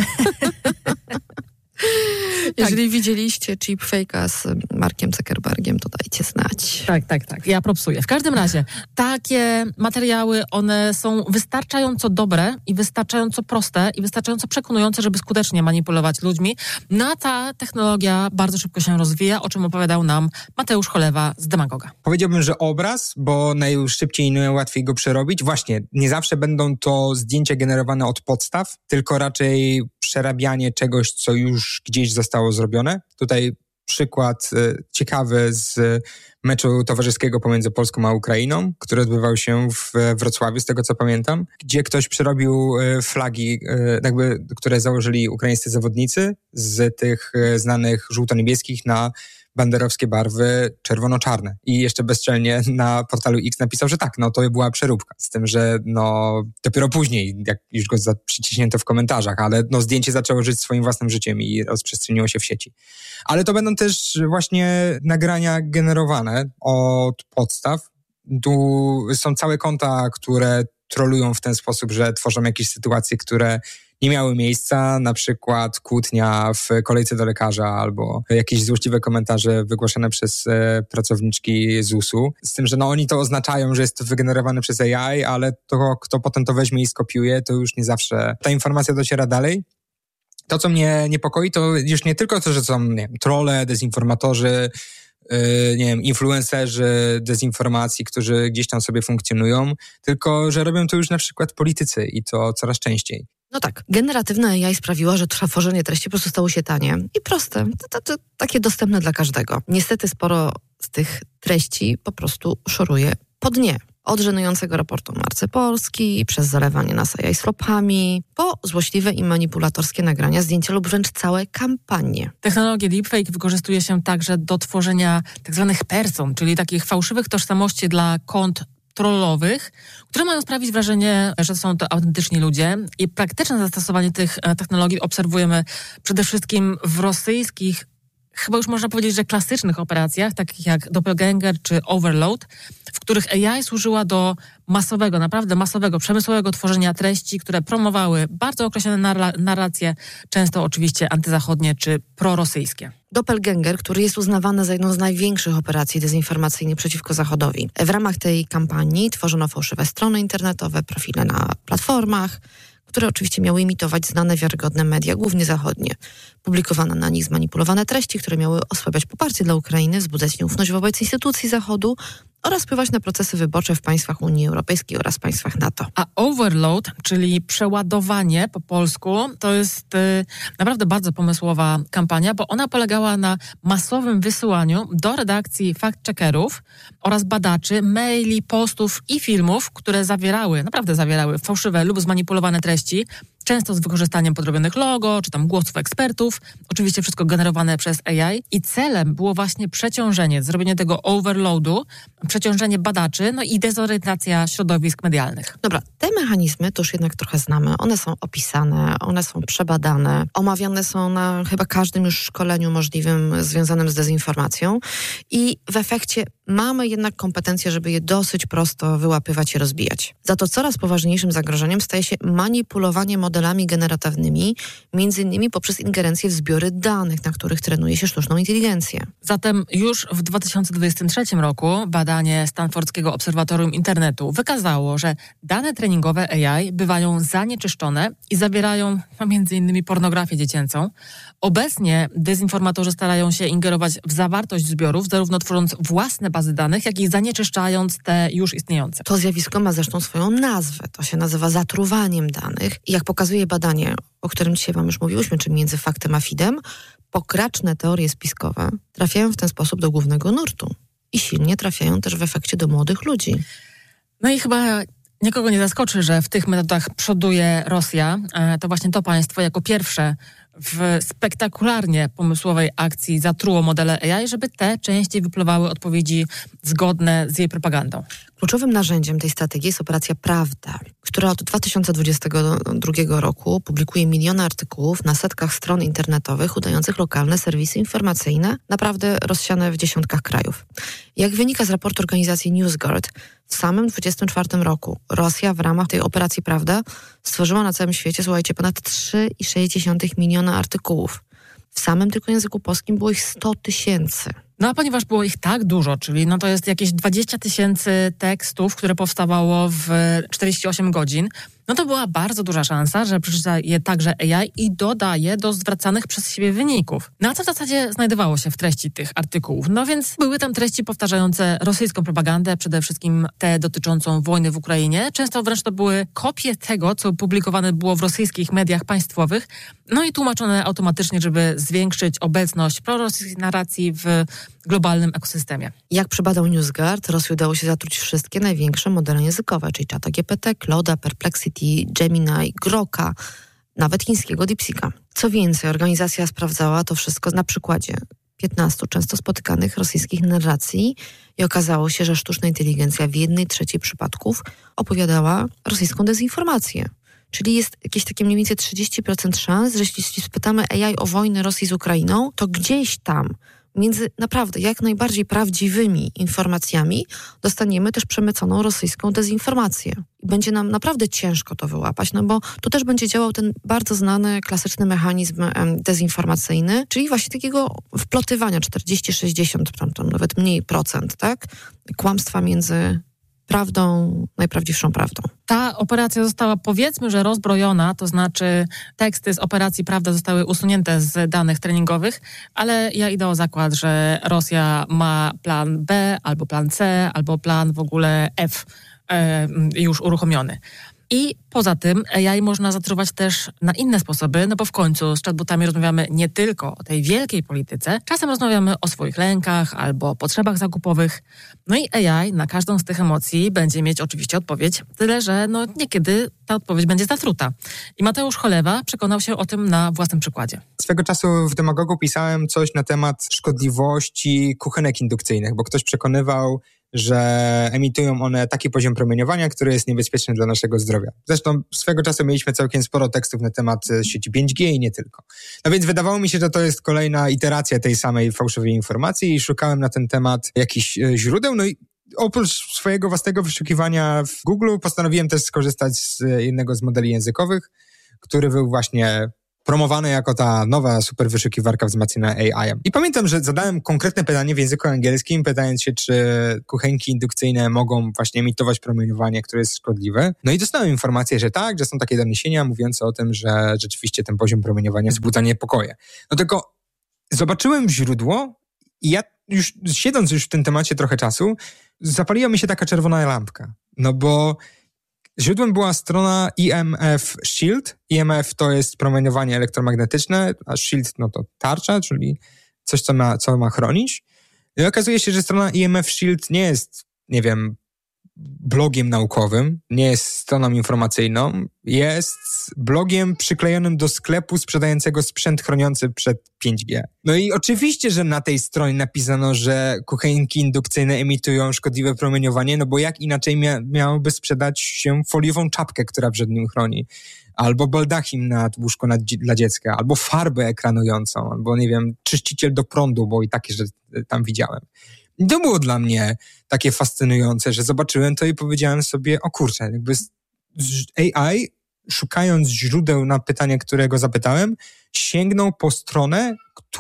Jeżeli widzieliście cheap fake'a z Markiem Zuckerbergiem, to dajcie znać. Tak. Ja propsuję. W każdym razie, takie materiały, one są wystarczająco dobre i wystarczająco proste i wystarczająco przekonujące, żeby skutecznie manipulować ludźmi. No a ta technologia bardzo szybko się rozwija, o czym opowiadał nam Mateusz Cholewa z Demagoga. Powiedziałbym, że obraz, bo najszybciej i najłatwiej go przerobić. Właśnie, nie zawsze będą to zdjęcia generowane od podstaw, tylko raczej przerabianie czegoś, co już gdzieś zostało zrobione. Tutaj przykład ciekawy z meczu towarzyskiego pomiędzy Polską a Ukrainą, który odbywał się w Wrocławiu, z tego co pamiętam, gdzie ktoś przerobił flagi, które założyli ukraińscy zawodnicy z tych znanych żółto-niebieskich na banderowskie barwy czerwono-czarne. I jeszcze bezczelnie na portalu X napisał, że tak, to była przeróbka. Z tym, że dopiero później, jak już go przyciśnięto w komentarzach, ale zdjęcie zaczęło żyć swoim własnym życiem i rozprzestrzeniło się w sieci. Ale to będą też właśnie nagrania generowane od podstaw. Tu są całe konta, które trolują w ten sposób, że tworzą jakieś sytuacje, które nie miały miejsca, na przykład kłótnia w kolejce do lekarza albo jakieś złośliwe komentarze wygłaszane przez pracowniczki ZUS-u. Z tym, że oni to oznaczają, że jest to wygenerowane przez AI, ale to, kto potem to weźmie i skopiuje, to już nie zawsze ta informacja dociera dalej. To, co mnie niepokoi, to już nie tylko to, że są trolle, dezinformatorzy, influencerzy dezinformacji, którzy gdzieś tam sobie funkcjonują, tylko że robią to już na przykład politycy i to coraz częściej. No tak, generatywne AI sprawiła, że tworzenie treści po prostu stało się tanie i proste, to takie dostępne dla każdego. Niestety sporo z tych treści po prostu szoruje po dnie. Od żenującego raportu Marcy Polski, przez zalewanie nas AI flopami, po złośliwe i manipulatorskie nagrania, zdjęcia lub wręcz całe kampanie. Technologię deepfake wykorzystuje się także do tworzenia tzw. person, czyli takich fałszywych tożsamości dla kont trollowych, które mają sprawić wrażenie, że są to autentyczni ludzie. I praktyczne zastosowanie tych technologii obserwujemy przede wszystkim w rosyjskich, chyba już można powiedzieć, że klasycznych operacjach, takich jak Doppelganger czy Overload, w których AI służyła do masowego, naprawdę masowego, przemysłowego tworzenia treści, które promowały bardzo określone narracje, często oczywiście antyzachodnie czy prorosyjskie. Doppelganger, który jest uznawany za jedną z największych operacji dezinformacyjnych przeciwko Zachodowi. W ramach tej kampanii tworzono fałszywe strony internetowe, profile na platformach, które oczywiście miały imitować znane, wiarygodne media, głównie zachodnie. Publikowano na nich zmanipulowane treści, które miały osłabiać poparcie dla Ukrainy, wzbudzać nieufność wobec instytucji Zachodu oraz wpływać na procesy wyborcze w państwach Unii Europejskiej oraz państwach NATO. A overload, czyli przeładowanie po polsku, to jest naprawdę bardzo pomysłowa kampania, bo ona polegała na masowym wysyłaniu do redakcji fact-checkerów oraz badaczy maili, postów i filmów, które naprawdę zawierały fałszywe lub zmanipulowane treści, często z wykorzystaniem podrobionych logo, czy tam głosów ekspertów. Oczywiście wszystko generowane przez AI. I celem było właśnie przeciążenie, zrobienie tego overloadu, przeciążenie badaczy, no i dezorientacja środowisk medialnych. Dobra, te mechanizmy to już jednak trochę znamy. One są opisane, one są przebadane, omawiane są na chyba każdym już szkoleniu możliwym związanym z dezinformacją i w efekcie mamy jednak kompetencje, żeby je dosyć prosto wyłapywać i rozbijać. Za to coraz poważniejszym zagrożeniem staje się manipulowanie modelami generatywnymi, między innymi poprzez ingerencję w zbiory danych, na których trenuje się sztuczną inteligencję. Zatem już w 2023 roku badanie Stanfordzkiego Obserwatorium Internetu wykazało, że dane treningowe AI bywają zanieczyszczone i zawierają między innymi pornografię dziecięcą. Obecnie dezinformatorzy starają się ingerować w zawartość zbiorów, zarówno tworząc własne bazy danych, jak i zanieczyszczając te już istniejące. To zjawisko ma zresztą swoją nazwę. To się nazywa zatruwaniem danych. I jak pokazuje badanie, o którym dzisiaj wam już mówiłyśmy, czyli między faktem a fidem, pokraczne teorie spiskowe trafiają w ten sposób do głównego nurtu. I silnie trafiają też w efekcie do młodych ludzi. No i chyba nikogo nie zaskoczy, że w tych metodach przoduje Rosja. To właśnie to państwo jako pierwsze w spektakularnie pomysłowej akcji zatruło modele AI, żeby te częściej wypływały odpowiedzi zgodne z jej propagandą. Kluczowym narzędziem tej strategii jest operacja Prawda, która od 2022 roku publikuje miliony artykułów na setkach stron internetowych udających lokalne serwisy informacyjne, naprawdę rozsiane w dziesiątkach krajów. Jak wynika z raportu organizacji NewsGuard, w samym 2024 roku Rosja w ramach tej operacji Prawda stworzyła na całym świecie, słuchajcie, ponad 3,6 miliona artykułów. W samym tylko języku polskim było ich 100 000. No a ponieważ było ich tak dużo, czyli to jest jakieś 20 000 tekstów, które powstawało w 48 godzin, no to była bardzo duża szansa, że przeczyta je także AI i doda je do zwracanych przez siebie wyników. No a co w zasadzie znajdowało się w treści tych artykułów? No więc były tam treści powtarzające rosyjską propagandę, przede wszystkim tę dotyczącą wojny w Ukrainie. Często wręcz to były kopie tego, co publikowane było w rosyjskich mediach państwowych, no i tłumaczone automatycznie, żeby zwiększyć obecność prorosyjskiej narracji w globalnym ekosystemie. Jak przebadał NewsGuard, Rosji udało się zatruć wszystkie największe modele językowe, czyli ChatGPT, Claude'a, Perplexity, Gemini, Groka, nawet chińskiego DeepSeeka. Co więcej, organizacja sprawdzała to wszystko na przykładzie 15 często spotykanych rosyjskich narracji i okazało się, że sztuczna inteligencja w 1/3 przypadków opowiadała rosyjską dezinformację. Czyli jest jakieś takie mniej więcej 30% szans, że jeśli spytamy AI o wojnę Rosji z Ukrainą, to gdzieś tam między naprawdę jak najbardziej prawdziwymi informacjami dostaniemy też przemyconą rosyjską dezinformację. I będzie nam naprawdę ciężko to wyłapać, bo tu też będzie działał ten bardzo znany, klasyczny mechanizm dezinformacyjny, czyli właśnie takiego wplotywania 40-60, tam nawet mniej procent, tak? Kłamstwa między prawdą, najprawdziwszą prawdą. Ta operacja została, powiedzmy, że rozbrojona, to znaczy teksty z operacji Prawda zostały usunięte z danych treningowych, ale ja idę o zakład, że Rosja ma plan B, albo plan C, albo plan w ogóle F już uruchomiony. I poza tym AI można zatruwać też na inne sposoby, no bo w końcu z chatbotami rozmawiamy nie tylko o tej wielkiej polityce, czasem rozmawiamy o swoich lękach albo potrzebach zakupowych. No i AI na każdą z tych emocji będzie mieć oczywiście odpowiedź, tyle że niekiedy ta odpowiedź będzie zatruta. I Mateusz Cholewa przekonał się o tym na własnym przykładzie. Swego czasu w Demagogu pisałem coś na temat szkodliwości kuchenek indukcyjnych, bo ktoś przekonywał, że emitują one taki poziom promieniowania, który jest niebezpieczny dla naszego zdrowia. Zresztą swego czasu mieliśmy całkiem sporo tekstów na temat sieci 5G i nie tylko. No więc wydawało mi się, że to jest kolejna iteracja tej samej fałszywej informacji i szukałem na ten temat jakichś źródeł. No i oprócz swojego własnego wyszukiwania w Google postanowiłem też skorzystać z jednego z modeli językowych, który był właśnie promowany jako ta nowa super wyszukiwarka wzmacniana AI-em. I pamiętam, że zadałem konkretne pytanie w języku angielskim, pytając się, czy kuchenki indukcyjne mogą właśnie emitować promieniowanie, które jest szkodliwe. No i dostałem informację, że tak, że są takie doniesienia mówiące o tym, że rzeczywiście ten poziom promieniowania wzbudza niepokoje. No tylko zobaczyłem źródło i ja już siedząc w tym temacie trochę czasu, zapaliła mi się taka czerwona lampka. No bo źródłem była strona EMF Shield. EMF to jest promieniowanie elektromagnetyczne, a Shield to tarcza, czyli coś, co ma chronić. I okazuje się, że strona EMF Shield nie jest, blogiem naukowym, nie jest stroną informacyjną, jest blogiem przyklejonym do sklepu sprzedającego sprzęt chroniący przed 5G. No i oczywiście, że na tej stronie napisano, że kuchenki indukcyjne emitują szkodliwe promieniowanie, no bo jak inaczej miałoby sprzedać się foliową czapkę, która przed nim chroni, albo baldachim nad łóżko dla dziecka, albo farbę ekranującą, albo czyściciel do prądu, bo i takie, że tam widziałem. I to było dla mnie takie fascynujące, że zobaczyłem to i powiedziałem sobie, o kurczę, AI, szukając źródeł na pytanie, którego zapytałem, sięgnął po stronę,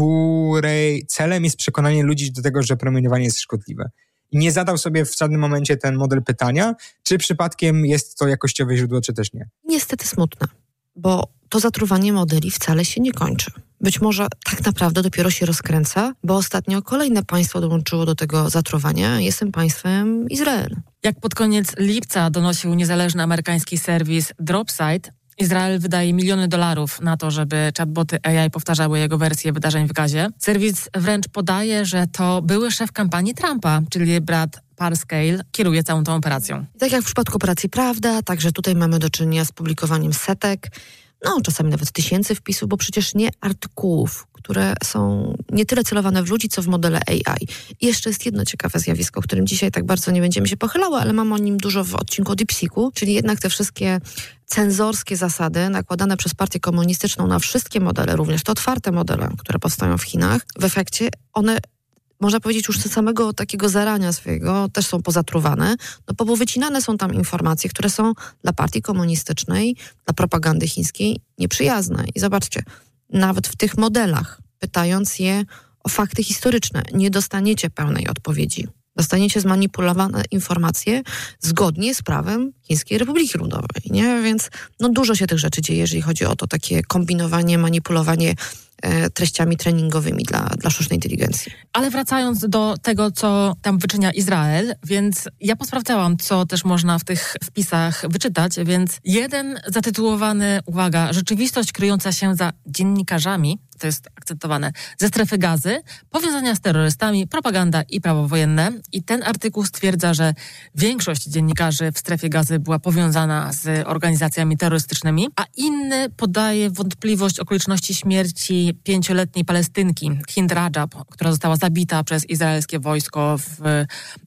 której celem jest przekonanie ludzi do tego, że promieniowanie jest szkodliwe. I nie zadał sobie w żadnym momencie ten model pytania, czy przypadkiem jest to jakościowe źródło, czy też nie. Niestety smutne, bo to zatruwanie modeli wcale się nie kończy. Być może tak naprawdę dopiero się rozkręca, bo ostatnio kolejne państwo dołączyło do tego zatruwania. Jestem państwem Izrael. Jak pod koniec lipca donosił niezależny amerykański serwis Dropsite, Izrael wydaje miliony dolarów na to, żeby chatboty AI powtarzały jego wersję wydarzeń w Gazie. Serwis wręcz podaje, że to były szef kampanii Trumpa, czyli brat Parscale, kieruje całą tą operacją. Tak jak w przypadku operacji Prawda, także tutaj mamy do czynienia z publikowaniem setek, czasami nawet tysięcy wpisów, bo przecież nie artykułów, które są nie tyle celowane w ludzi, co w modele AI. I jeszcze jest jedno ciekawe zjawisko, o którym dzisiaj tak bardzo nie będziemy się pochylały, ale mam o nim dużo w odcinku o DeepSeeku, czyli jednak te wszystkie cenzorskie zasady nakładane przez partię komunistyczną na wszystkie modele, również te otwarte modele, które powstają w Chinach, w efekcie one, można powiedzieć, już z samego takiego zarania swojego też są pozatruwane, bo powycinane są tam informacje, które są dla partii komunistycznej, dla propagandy chińskiej nieprzyjazne. I zobaczcie, nawet w tych modelach, pytając je o fakty historyczne, nie dostaniecie pełnej odpowiedzi. Dostaniecie zmanipulowane informacje zgodnie z prawem Chińskiej Republiki Ludowej, nie? Więc dużo się tych rzeczy dzieje, jeżeli chodzi o to takie kombinowanie, manipulowanie treściami treningowymi dla sztucznej inteligencji. Ale wracając do tego, co tam wyczynia Izrael, więc ja posprawdzałam, co też można w tych wpisach wyczytać, więc jeden zatytułowany, uwaga, rzeczywistość kryjąca się za dziennikarzami, to jest akcentowane, ze strefy Gazy, powiązania z terrorystami, propaganda i prawo wojenne. I ten artykuł stwierdza, że większość dziennikarzy w strefie Gazy była powiązana z organizacjami terrorystycznymi, a inny podaje wątpliwość okoliczności śmierci 5-letniej Palestynki Hind Rajab, która została zabita przez izraelskie wojsko w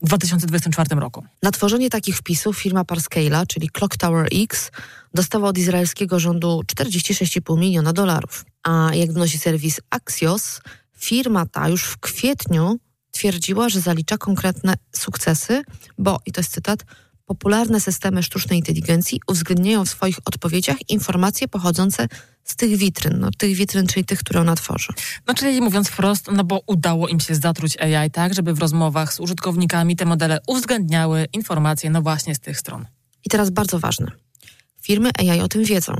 2024 roku. Na tworzenie takich wpisów firma Parscale'a, czyli Clock Tower X, dostała od izraelskiego rządu $46,5 miliona. A jak wnosi serwis Axios, firma ta już w kwietniu twierdziła, że zalicza konkretne sukcesy, bo, i to jest cytat, popularne systemy sztucznej inteligencji uwzględniają w swoich odpowiedziach informacje pochodzące z tych witryn. Tych witryn, czyli tych, które ona tworzy. Czyli mówiąc wprost, bo udało im się zatruć AI tak, żeby w rozmowach z użytkownikami te modele uwzględniały informacje właśnie z tych stron. I teraz bardzo ważne. Firmy AI o tym wiedzą.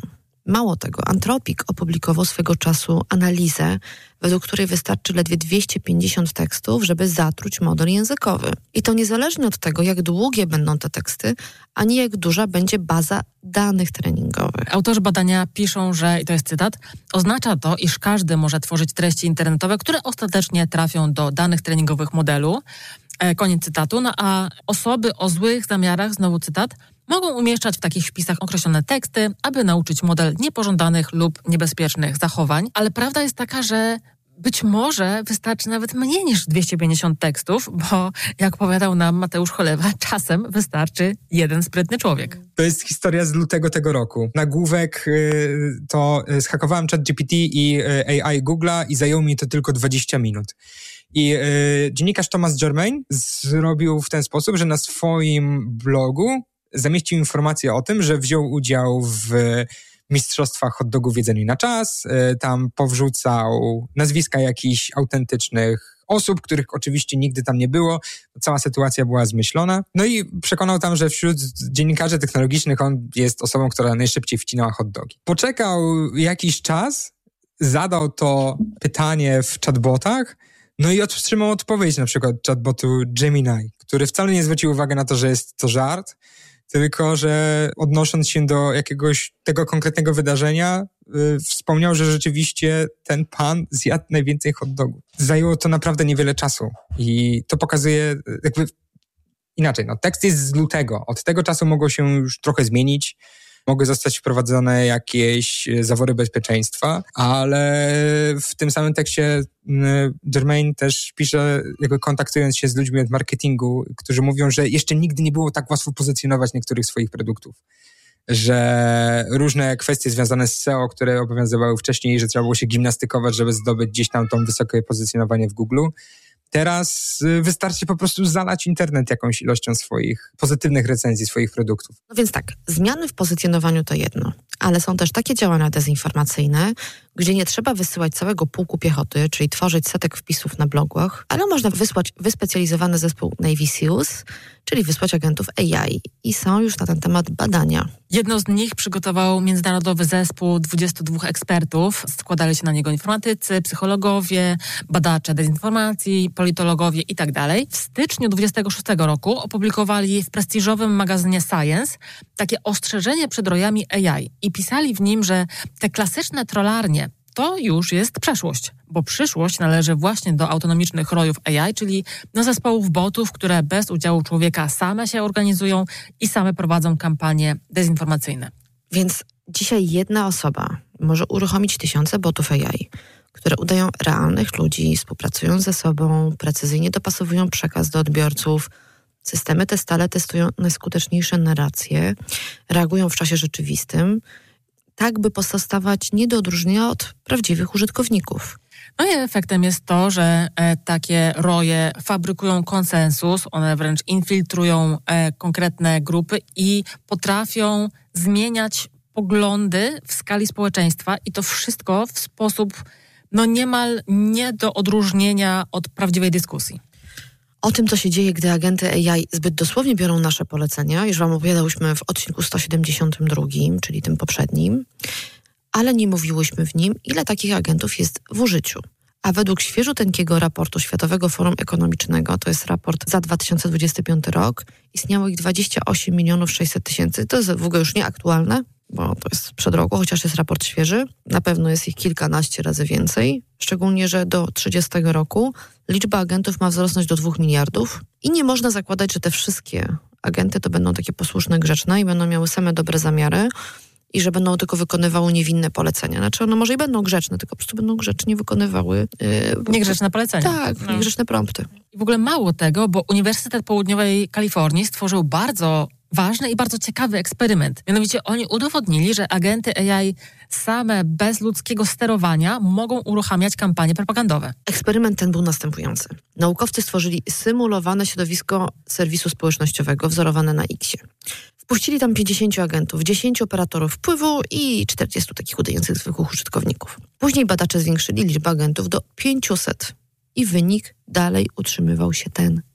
Mało tego, Anthropic opublikował swego czasu analizę, według której wystarczy ledwie 250 tekstów, żeby zatruć model językowy. I to niezależnie od tego, jak długie będą te teksty, ani jak duża będzie baza danych treningowych. Autorzy badania piszą, że, i to jest cytat, oznacza to, iż każdy może tworzyć treści internetowe, które ostatecznie trafią do danych treningowych modelu. Koniec cytatu. No a osoby o złych zamiarach, znowu cytat, mogą umieszczać w takich wpisach określone teksty, aby nauczyć model niepożądanych lub niebezpiecznych zachowań. Ale prawda jest taka, że być może wystarczy nawet mniej niż 250 tekstów, bo jak powiadał nam Mateusz Cholewa, czasem wystarczy jeden sprytny człowiek. To jest historia z lutego tego roku. Nagłówek to zhakowałem ChatGPT i AI Google'a i zajęło mi to tylko 20 minut. I dziennikarz Thomas Germain zrobił w ten sposób, że na swoim blogu zamieścił informację o tym, że wziął udział w mistrzostwach hot dogów w jedzeniu na czas, tam powrzucał nazwiska jakichś autentycznych osób, których oczywiście nigdy tam nie było. Cała sytuacja była zmyślona. No i przekonał tam, że wśród dziennikarzy technologicznych on jest osobą, która najszybciej wcinała hot dogi. Poczekał jakiś czas, zadał to pytanie w chatbotach, no i otrzymał odpowiedź na przykład chatbotu Gemini, który wcale nie zwrócił uwagi na to, że jest to żart, tylko że odnosząc się do jakiegoś tego konkretnego wydarzenia, wspomniał, że rzeczywiście ten pan zjadł najwięcej hot dogów. Zajęło to naprawdę niewiele czasu i to pokazuje jakby inaczej. No, tekst jest z lutego. Od tego czasu mogło się już trochę zmienić. Mogły zostać wprowadzone jakieś zawory bezpieczeństwa, ale w tym samym tekście Germain też pisze, jakby kontaktując się z ludźmi od marketingu, którzy mówią, że jeszcze nigdy nie było tak łatwo pozycjonować niektórych swoich produktów. Że różne kwestie związane z SEO, które obowiązywały wcześniej, że trzeba było się gimnastykować, żeby zdobyć gdzieś tam tą wysokie pozycjonowanie w Google. Teraz wystarczy po prostu zalać internet jakąś ilością swoich pozytywnych recenzji, swoich produktów. No więc tak, zmiany w pozycjonowaniu to jedno, ale są też takie działania dezinformacyjne, gdzie nie trzeba wysyłać całego pułku piechoty, czyli tworzyć setek wpisów na blogach, ale można wysłać wyspecjalizowany zespół Navy Seals, czyli wysłać agentów AI. I są już na ten temat badania. Jedno z nich przygotował międzynarodowy zespół 22 ekspertów. Składali się na niego informatycy, psychologowie, badacze dezinformacji, politologowie itd. W styczniu 26 roku opublikowali w prestiżowym magazynie Science takie ostrzeżenie przed rojami AI i pisali w nim, że te klasyczne trollarnie to już jest przeszłość, bo przyszłość należy właśnie do autonomicznych rojów AI, czyli do zespołów botów, które bez udziału człowieka same się organizują i same prowadzą kampanie dezinformacyjne. Więc dzisiaj jedna osoba może uruchomić tysiące botów AI, które udają realnych ludzi, współpracują ze sobą, precyzyjnie dopasowują przekaz do odbiorców. Systemy te stale testują najskuteczniejsze narracje, reagują w czasie rzeczywistym, tak by pozostawać nie do odróżnienia od prawdziwych użytkowników. No i efektem jest to, że takie roje fabrykują konsensus, one wręcz infiltrują konkretne grupy i potrafią zmieniać poglądy w skali społeczeństwa i to wszystko w sposób niemal nie do odróżnienia od prawdziwej dyskusji. O tym, co się dzieje, gdy agenty AI zbyt dosłownie biorą nasze polecenia, już wam opowiadałyśmy w odcinku 172, czyli tym poprzednim, ale nie mówiłyśmy w nim, ile takich agentów jest w użyciu. A według świeżuteńkiego raportu Światowego Forum Ekonomicznego, to jest raport za 2025 rok, istniało ich 28 600 000. To jest w ogóle już nieaktualne, bo to jest sprzed roku, chociaż jest raport świeży. Na pewno jest ich kilkanaście razy więcej, szczególnie, że do 30 roku liczba agentów ma wzrosnąć do 2 miliardów i nie można zakładać, że te wszystkie agenty to będą takie posłuszne, grzeczne i będą miały same dobre zamiary i że będą tylko wykonywały niewinne polecenia. Znaczy one może i będą grzeczne, tylko po prostu będą grzecznie wykonywały... niegrzeczne polecenia. Tak, niegrzeczne prompty. I w ogóle mało tego, bo Uniwersytet Południowej Kalifornii stworzył bardzo ważny i bardzo ciekawy eksperyment. Mianowicie oni udowodnili, że agenty AI same bez ludzkiego sterowania mogą uruchamiać kampanie propagandowe. Eksperyment ten był następujący. Naukowcy stworzyli symulowane środowisko serwisu społecznościowego wzorowane na X-ie. Wpuścili tam 50 agentów, 10 operatorów wpływu i 40 takich udających zwykłych użytkowników. Później badacze zwiększyli liczbę agentów do 500 i wynik dalej utrzymywał się ten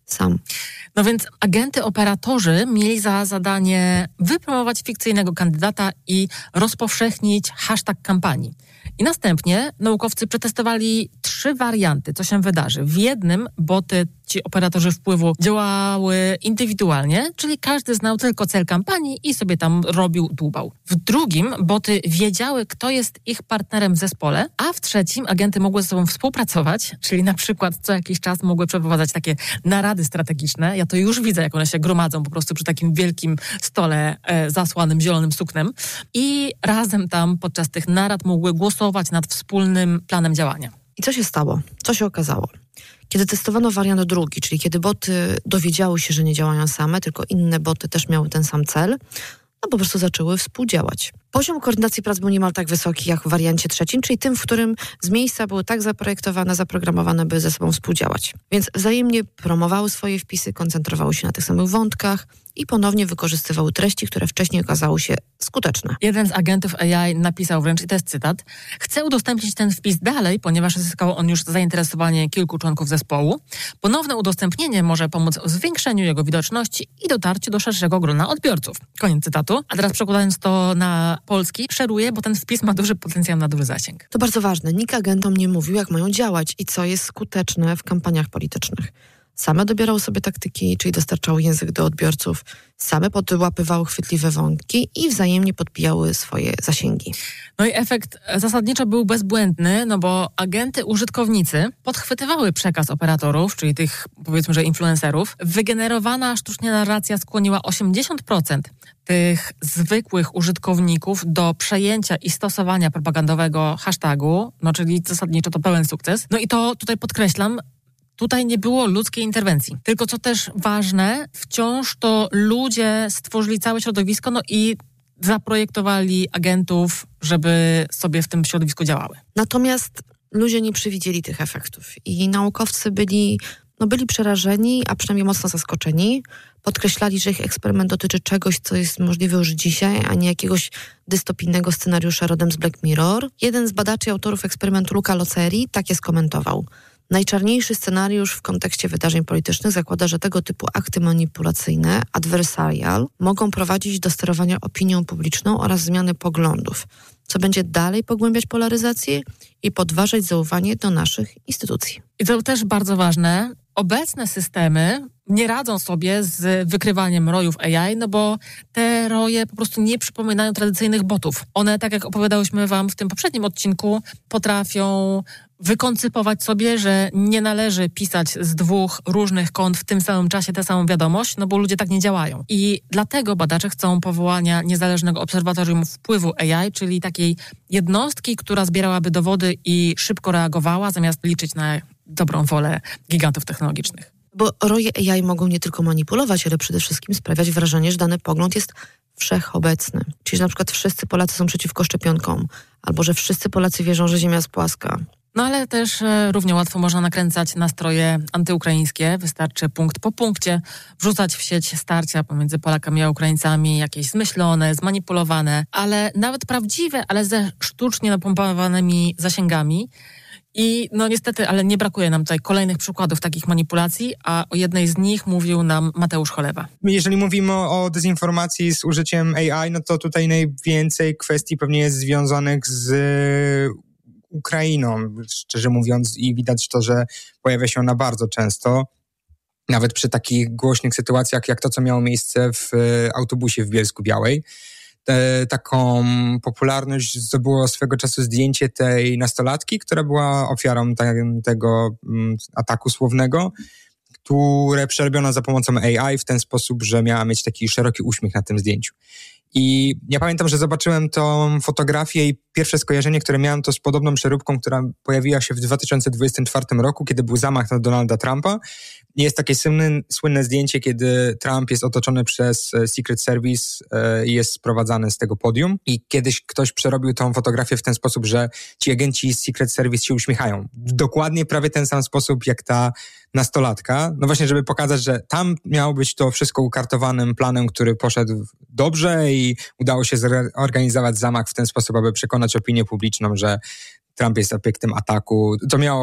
sam. No więc agenty operatorzy mieli za zadanie wypromować fikcyjnego kandydata i rozpowszechnić hashtag kampanii. I następnie naukowcy przetestowali 3 warianty, co się wydarzy. W jednym boty, ci operatorzy wpływu, działały indywidualnie, czyli każdy znał tylko cel kampanii i sobie tam robił, dłubał. W drugim boty wiedziały, kto jest ich partnerem w zespole, a w trzecim agenty mogły ze sobą współpracować, czyli na przykład co jakiś czas mogły przeprowadzać takie narady strategiczne. Ja to już widzę, jak one się gromadzą po prostu przy takim wielkim stole zasłanym zielonym suknem i razem tam podczas tych narad mogły głosować nad wspólnym planem działania. I co się stało? Co się okazało? Kiedy testowano wariant drugi, czyli kiedy boty dowiedziały się, że nie działają same, tylko inne boty też miały ten sam cel, no po prostu zaczęły współdziałać. Poziom koordynacji prac był niemal tak wysoki jak w wariancie trzecim, czyli tym, w którym z miejsca były tak zaprojektowane, zaprogramowane, by ze sobą współdziałać. Więc wzajemnie promowały swoje wpisy, koncentrowały się na tych samych wątkach i ponownie wykorzystywały treści, które wcześniej okazały się skuteczne. Jeden z agentów AI napisał wręcz, i to jest cytat, chcę udostępnić ten wpis dalej, ponieważ zyskał on już zainteresowanie kilku członków zespołu. Ponowne udostępnienie może pomóc w zwiększeniu jego widoczności i dotarciu do szerszego grona odbiorców. Koniec cytatu. A teraz przekładając to na polski, szeruję, bo ten wpis ma duży potencjał na duży zasięg. To bardzo ważne. Nikt agentom nie mówił, jak mają działać i co jest skuteczne w kampaniach politycznych. Same dobierały sobie taktyki, czyli dostarczały język do odbiorców, same podłapywały chwytliwe wątki i wzajemnie podbijały swoje zasięgi. No i efekt zasadniczo był bezbłędny, no bo agenty użytkownicy podchwytywały przekaz operatorów, czyli tych, powiedzmy, że influencerów. Wygenerowana sztucznie narracja skłoniła 80% tych zwykłych użytkowników do przejęcia i stosowania propagandowego hashtagu, no czyli zasadniczo to pełen sukces. No i to tutaj podkreślam, tutaj nie było ludzkiej interwencji. Tylko co też ważne, wciąż to ludzie stworzyli całe środowisko, no i zaprojektowali agentów, żeby sobie w tym środowisku działały. Natomiast ludzie nie przewidzieli tych efektów i naukowcy byli przerażeni, a przynajmniej mocno zaskoczeni. Podkreślali, że ich eksperyment dotyczy czegoś, co jest możliwe już dzisiaj, a nie jakiegoś dystopijnego scenariusza rodem z Black Mirror. Jeden z badaczy i autorów eksperymentu, Luca Loceri, tak je skomentował. Najczarniejszy scenariusz w kontekście wydarzeń politycznych zakłada, że tego typu akty manipulacyjne, adversarial, mogą prowadzić do sterowania opinią publiczną oraz zmiany poglądów, co będzie dalej pogłębiać polaryzację i podważać zaufanie do naszych instytucji. I to też bardzo ważne. Obecne systemy nie radzą sobie z wykrywaniem rojów AI, no bo te roje po prostu nie przypominają tradycyjnych botów. One, tak jak opowiadałyśmy wam w tym poprzednim odcinku, potrafią wykoncypować sobie, że nie należy pisać z 2 różnych kont w tym samym czasie tę samą wiadomość, no bo ludzie tak nie działają. I dlatego badacze chcą powołania niezależnego obserwatorium wpływu AI, czyli takiej jednostki, która zbierałaby dowody i szybko reagowała, zamiast liczyć na dobrą wolę gigantów technologicznych. Bo roje AI mogą nie tylko manipulować, ale przede wszystkim sprawiać wrażenie, że dany pogląd jest wszechobecny. Czyli że na przykład wszyscy Polacy są przeciwko szczepionkom, albo że wszyscy Polacy wierzą, że Ziemia jest płaska. No ale też równie łatwo można nakręcać nastroje antyukraińskie. Wystarczy punkt po punkcie wrzucać w sieć starcia pomiędzy Polakami a Ukraińcami, jakieś zmyślone, zmanipulowane, ale nawet prawdziwe, ale ze sztucznie napompowanymi zasięgami. I no niestety, ale nie brakuje nam tutaj kolejnych przykładów takich manipulacji, a o jednej z nich mówił nam Mateusz Cholewa. Jeżeli mówimy o dezinformacji z użyciem AI, no to tutaj najwięcej kwestii pewnie jest związanych z Ukrainą, szczerze mówiąc, i widać to, że pojawia się ona bardzo często. Nawet przy takich głośnych sytuacjach, jak to, co miało miejsce w autobusie w Bielsku-Białej. Taką popularność zdobyło swego czasu zdjęcie tej nastolatki, która była ofiarą tego ataku słownego, które przerobiono za pomocą AI w ten sposób, że miała mieć taki szeroki uśmiech na tym zdjęciu. I ja pamiętam, że zobaczyłem tą fotografię i pierwsze skojarzenie, które miałem, to z podobną przeróbką, która pojawiła się w 2024 roku, kiedy był zamach na Donalda Trumpa. Jest takie słynne zdjęcie, kiedy Trump jest otoczony przez Secret Service i jest sprowadzany z tego podium. I kiedyś ktoś przerobił tą fotografię w ten sposób, że ci agenci z Secret Service się uśmiechają. Dokładnie prawie ten sam sposób jak ta nastolatka. No właśnie, żeby pokazać, że tam miało być to wszystko ukartowanym planem, który poszedł dobrze i udało się zorganizować zamach w ten sposób, aby przekonać opinię publiczną, że Trump jest obiektem ataku. To miało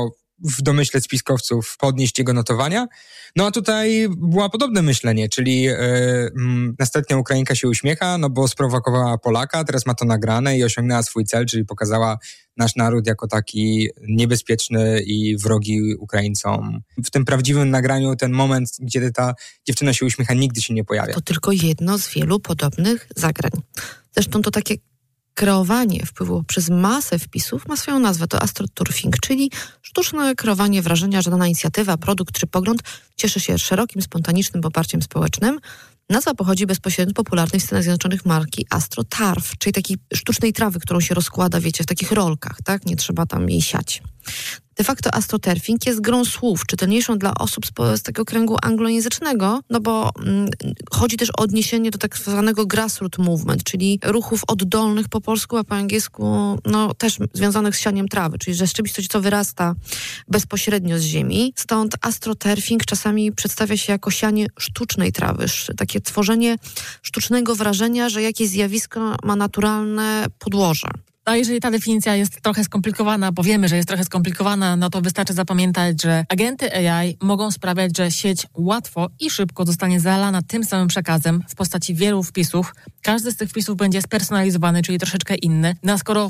w domyśle spiskowców podnieść jego notowania. No a tutaj było podobne myślenie, czyli następnie Ukrainka się uśmiecha, no bo sprowokowała Polaka, teraz ma to nagrane i osiągnęła swój cel, czyli pokazała nasz naród jako taki niebezpieczny i wrogi Ukraińcom. W tym prawdziwym nagraniu ten moment, gdzie ta dziewczyna się uśmiecha, nigdy się nie pojawia. To tylko jedno z wielu podobnych zagrań. Zresztą to takie kreowanie wpływu przez masę wpisów ma swoją nazwę, to astroturfing, czyli sztuczne kreowanie wrażenia, że dana inicjatywa, produkt czy pogląd cieszy się szerokim, spontanicznym poparciem społecznym. Nazwa pochodzi bezpośrednio z popularnej w Stanach Zjednoczonych marki AstroTurf, czyli takiej sztucznej trawy, którą się rozkłada, wiecie, w takich rolkach, tak? Nie trzeba tam jej siać. De facto astroturfing jest grą słów, czytelniejszą dla osób z takiego kręgu anglojęzycznego, no bo chodzi też o odniesienie do tak zwanego grassroots movement, czyli ruchów oddolnych po polsku, a po angielsku no też związanych z sianiem trawy, czyli że rzeczywistość, co wyrasta bezpośrednio z ziemi. Stąd astroturfing czasami przedstawia się jako sianie sztucznej trawy, takie tworzenie sztucznego wrażenia, że jakieś zjawisko ma naturalne podłoże. A jeżeli ta definicja jest trochę skomplikowana, bo wiemy, że jest trochę skomplikowana, no to wystarczy zapamiętać, że agenty AI mogą sprawiać, że sieć łatwo i szybko zostanie zalana tym samym przekazem w postaci wielu wpisów. Każdy z tych wpisów będzie spersonalizowany, czyli troszeczkę inny. No a skoro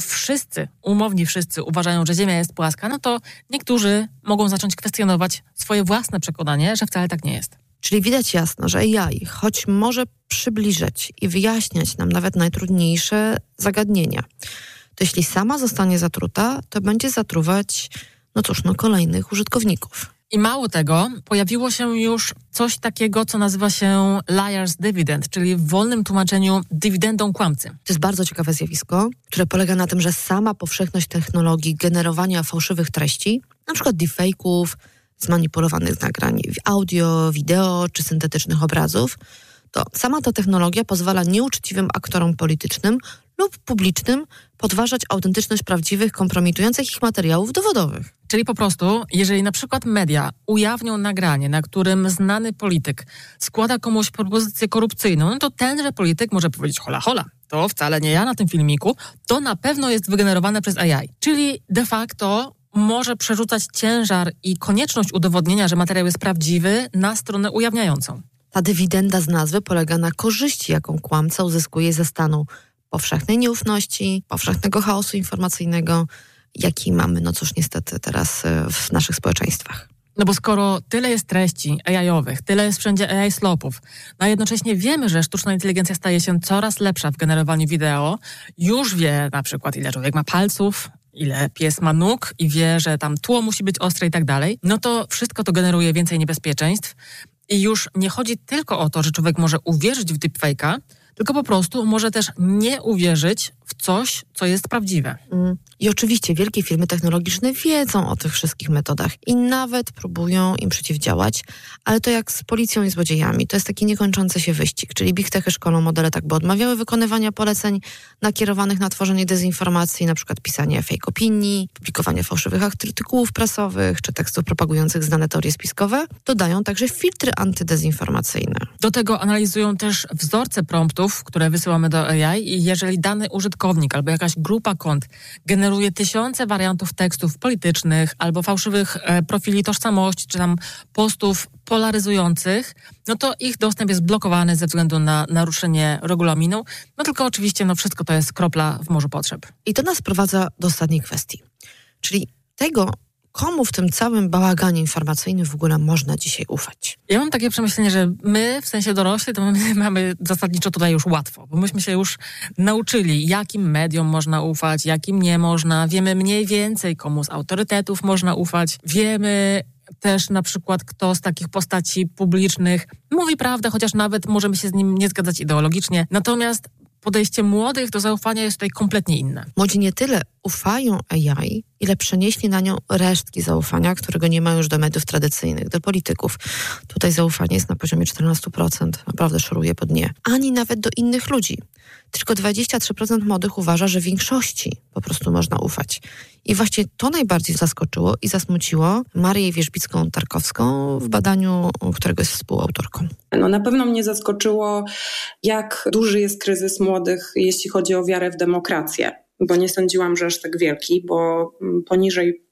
umowni wszyscy uważają, że Ziemia jest płaska, no to niektórzy mogą zacząć kwestionować swoje własne przekonanie, że wcale tak nie jest. Czyli widać jasno, że AI, choć może przybliżać i wyjaśniać nam nawet najtrudniejsze zagadnienia, to jeśli sama zostanie zatruta, to będzie zatruwać, kolejnych użytkowników. I mało tego, pojawiło się już coś takiego, co nazywa się liar's dividend, czyli w wolnym tłumaczeniu dywidendą kłamcy. To jest bardzo ciekawe zjawisko, które polega na tym, że sama powszechność technologii generowania fałszywych treści, na przykład deepfake'ów, zmanipulowanych nagrań audio, wideo czy syntetycznych obrazów, to sama ta technologia pozwala nieuczciwym aktorom politycznym lub publicznym podważać autentyczność prawdziwych, kompromitujących ich materiałów dowodowych. Czyli po prostu, jeżeli na przykład media ujawnią nagranie, na którym znany polityk składa komuś propozycję korupcyjną, no to tenże polityk może powiedzieć hola, to wcale nie ja na tym filmiku, to na pewno jest wygenerowane przez AI. Czyli de facto może przerzucać ciężar i konieczność udowodnienia, że materiał jest prawdziwy, na stronę ujawniającą. Ta dywidenda z nazwy polega na korzyści, jaką kłamca uzyskuje ze stanu powszechnej nieufności, powszechnego chaosu informacyjnego, jaki mamy, niestety teraz w naszych społeczeństwach. No bo skoro tyle jest treści AI-owych, tyle jest wszędzie AI-slopów, a jednocześnie wiemy, że sztuczna inteligencja staje się coraz lepsza w generowaniu wideo, już wie na przykład, ile człowiek ma palców, ile pies ma nóg i wie, że tam tło musi być ostre i tak dalej, no to wszystko to generuje więcej niebezpieczeństw i już nie chodzi tylko o to, że człowiek może uwierzyć w deepfake'a, tylko po prostu może też nie uwierzyć w coś, co jest prawdziwe. I oczywiście wielkie firmy technologiczne wiedzą o tych wszystkich metodach i nawet próbują im przeciwdziałać, ale to jak z policją i złodziejami, to jest taki niekończący się wyścig, czyli big techy szkolą modele tak, by odmawiały wykonywania poleceń nakierowanych na tworzenie dezinformacji, na przykład pisanie fake opinii, publikowanie fałszywych artykułów prasowych czy tekstów propagujących znane teorie spiskowe, dodają także filtry antydezinformacyjne. Do tego analizują też wzorce promptów, które wysyłamy do AI i jeżeli dany użytkownik albo jakaś grupa kont generuje tysiące wariantów tekstów politycznych albo fałszywych profili tożsamości, czy tam postów polaryzujących, no to ich dostęp jest blokowany ze względu na naruszenie regulaminu. No tylko oczywiście wszystko to jest kropla w morzu potrzeb. I to nas prowadza do ostatniej kwestii, czyli tego, komu w tym całym bałaganie informacyjnym w ogóle można dzisiaj ufać? Ja mam takie przemyślenie, że my, w sensie dorośli, to my mamy zasadniczo tutaj już łatwo, bo myśmy się już nauczyli, jakim mediom można ufać, jakim nie można. Wiemy mniej więcej, komu z autorytetów można ufać. Wiemy też na przykład, kto z takich postaci publicznych mówi prawdę, chociaż nawet możemy się z nim nie zgadzać ideologicznie. Natomiast podejście młodych do zaufania jest tutaj kompletnie inne. Młodzi nie tyle ufają AI, ile przenieśli na nią resztki zaufania, którego nie ma już do mediów tradycyjnych, do polityków. Tutaj zaufanie jest na poziomie 14%, naprawdę szoruje po dnie. Ani nawet do innych ludzi. Tylko 23% młodych uważa, że większości po prostu można ufać. I właśnie to najbardziej zaskoczyło i zasmuciło Marię Wierzbicką-Tarkowską w badaniu, którego jest współautorką. Na pewno mnie zaskoczyło, jak duży jest kryzys młodych, jeśli chodzi o wiarę w demokrację. Bo nie sądziłam, że aż tak wielki, bo poniżej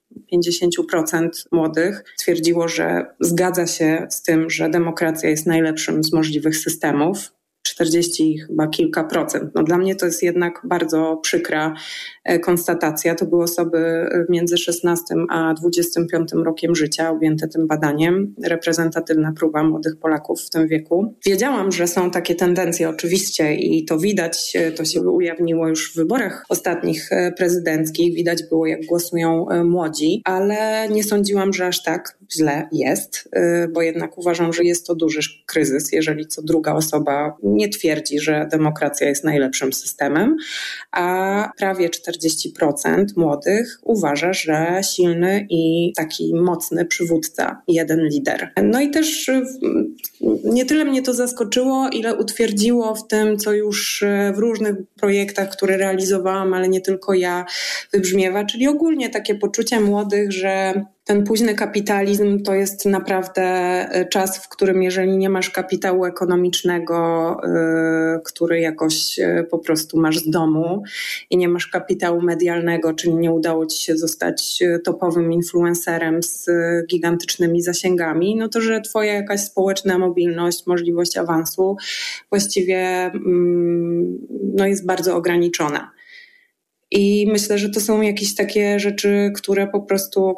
50% młodych stwierdziło, że zgadza się z tym, że demokracja jest najlepszym z możliwych systemów. 40 chyba kilka procent. Dla mnie to jest jednak bardzo przykra konstatacja. To były osoby między 16 a 25 rokiem życia objęte tym badaniem. Reprezentatywna próba młodych Polaków w tym wieku. Wiedziałam, że są takie tendencje oczywiście i to widać, to się ujawniło już w wyborach ostatnich prezydenckich. Widać było, jak głosują młodzi, ale nie sądziłam, że aż tak źle jest, bo jednak uważam, że jest to duży kryzys, jeżeli co druga osoba nie twierdzi, że demokracja jest najlepszym systemem, a prawie 40% młodych uważa, że silny i taki mocny przywódca, jeden lider. No i też nie tyle mnie to zaskoczyło, ile utwierdziło w tym, co już w różnych projektach, które realizowałam, ale nie tylko ja, wybrzmiewa, czyli ogólnie takie poczucie młodych, że ten późny kapitalizm to jest naprawdę czas, w którym jeżeli nie masz kapitału ekonomicznego, który jakoś po prostu masz z domu i nie masz kapitału medialnego, czyli nie udało ci się zostać topowym influencerem z gigantycznymi zasięgami, no to że twoja jakaś społeczna mobilność, możliwość awansu właściwie jest bardzo ograniczona. I myślę, że to są jakieś takie rzeczy, które po prostu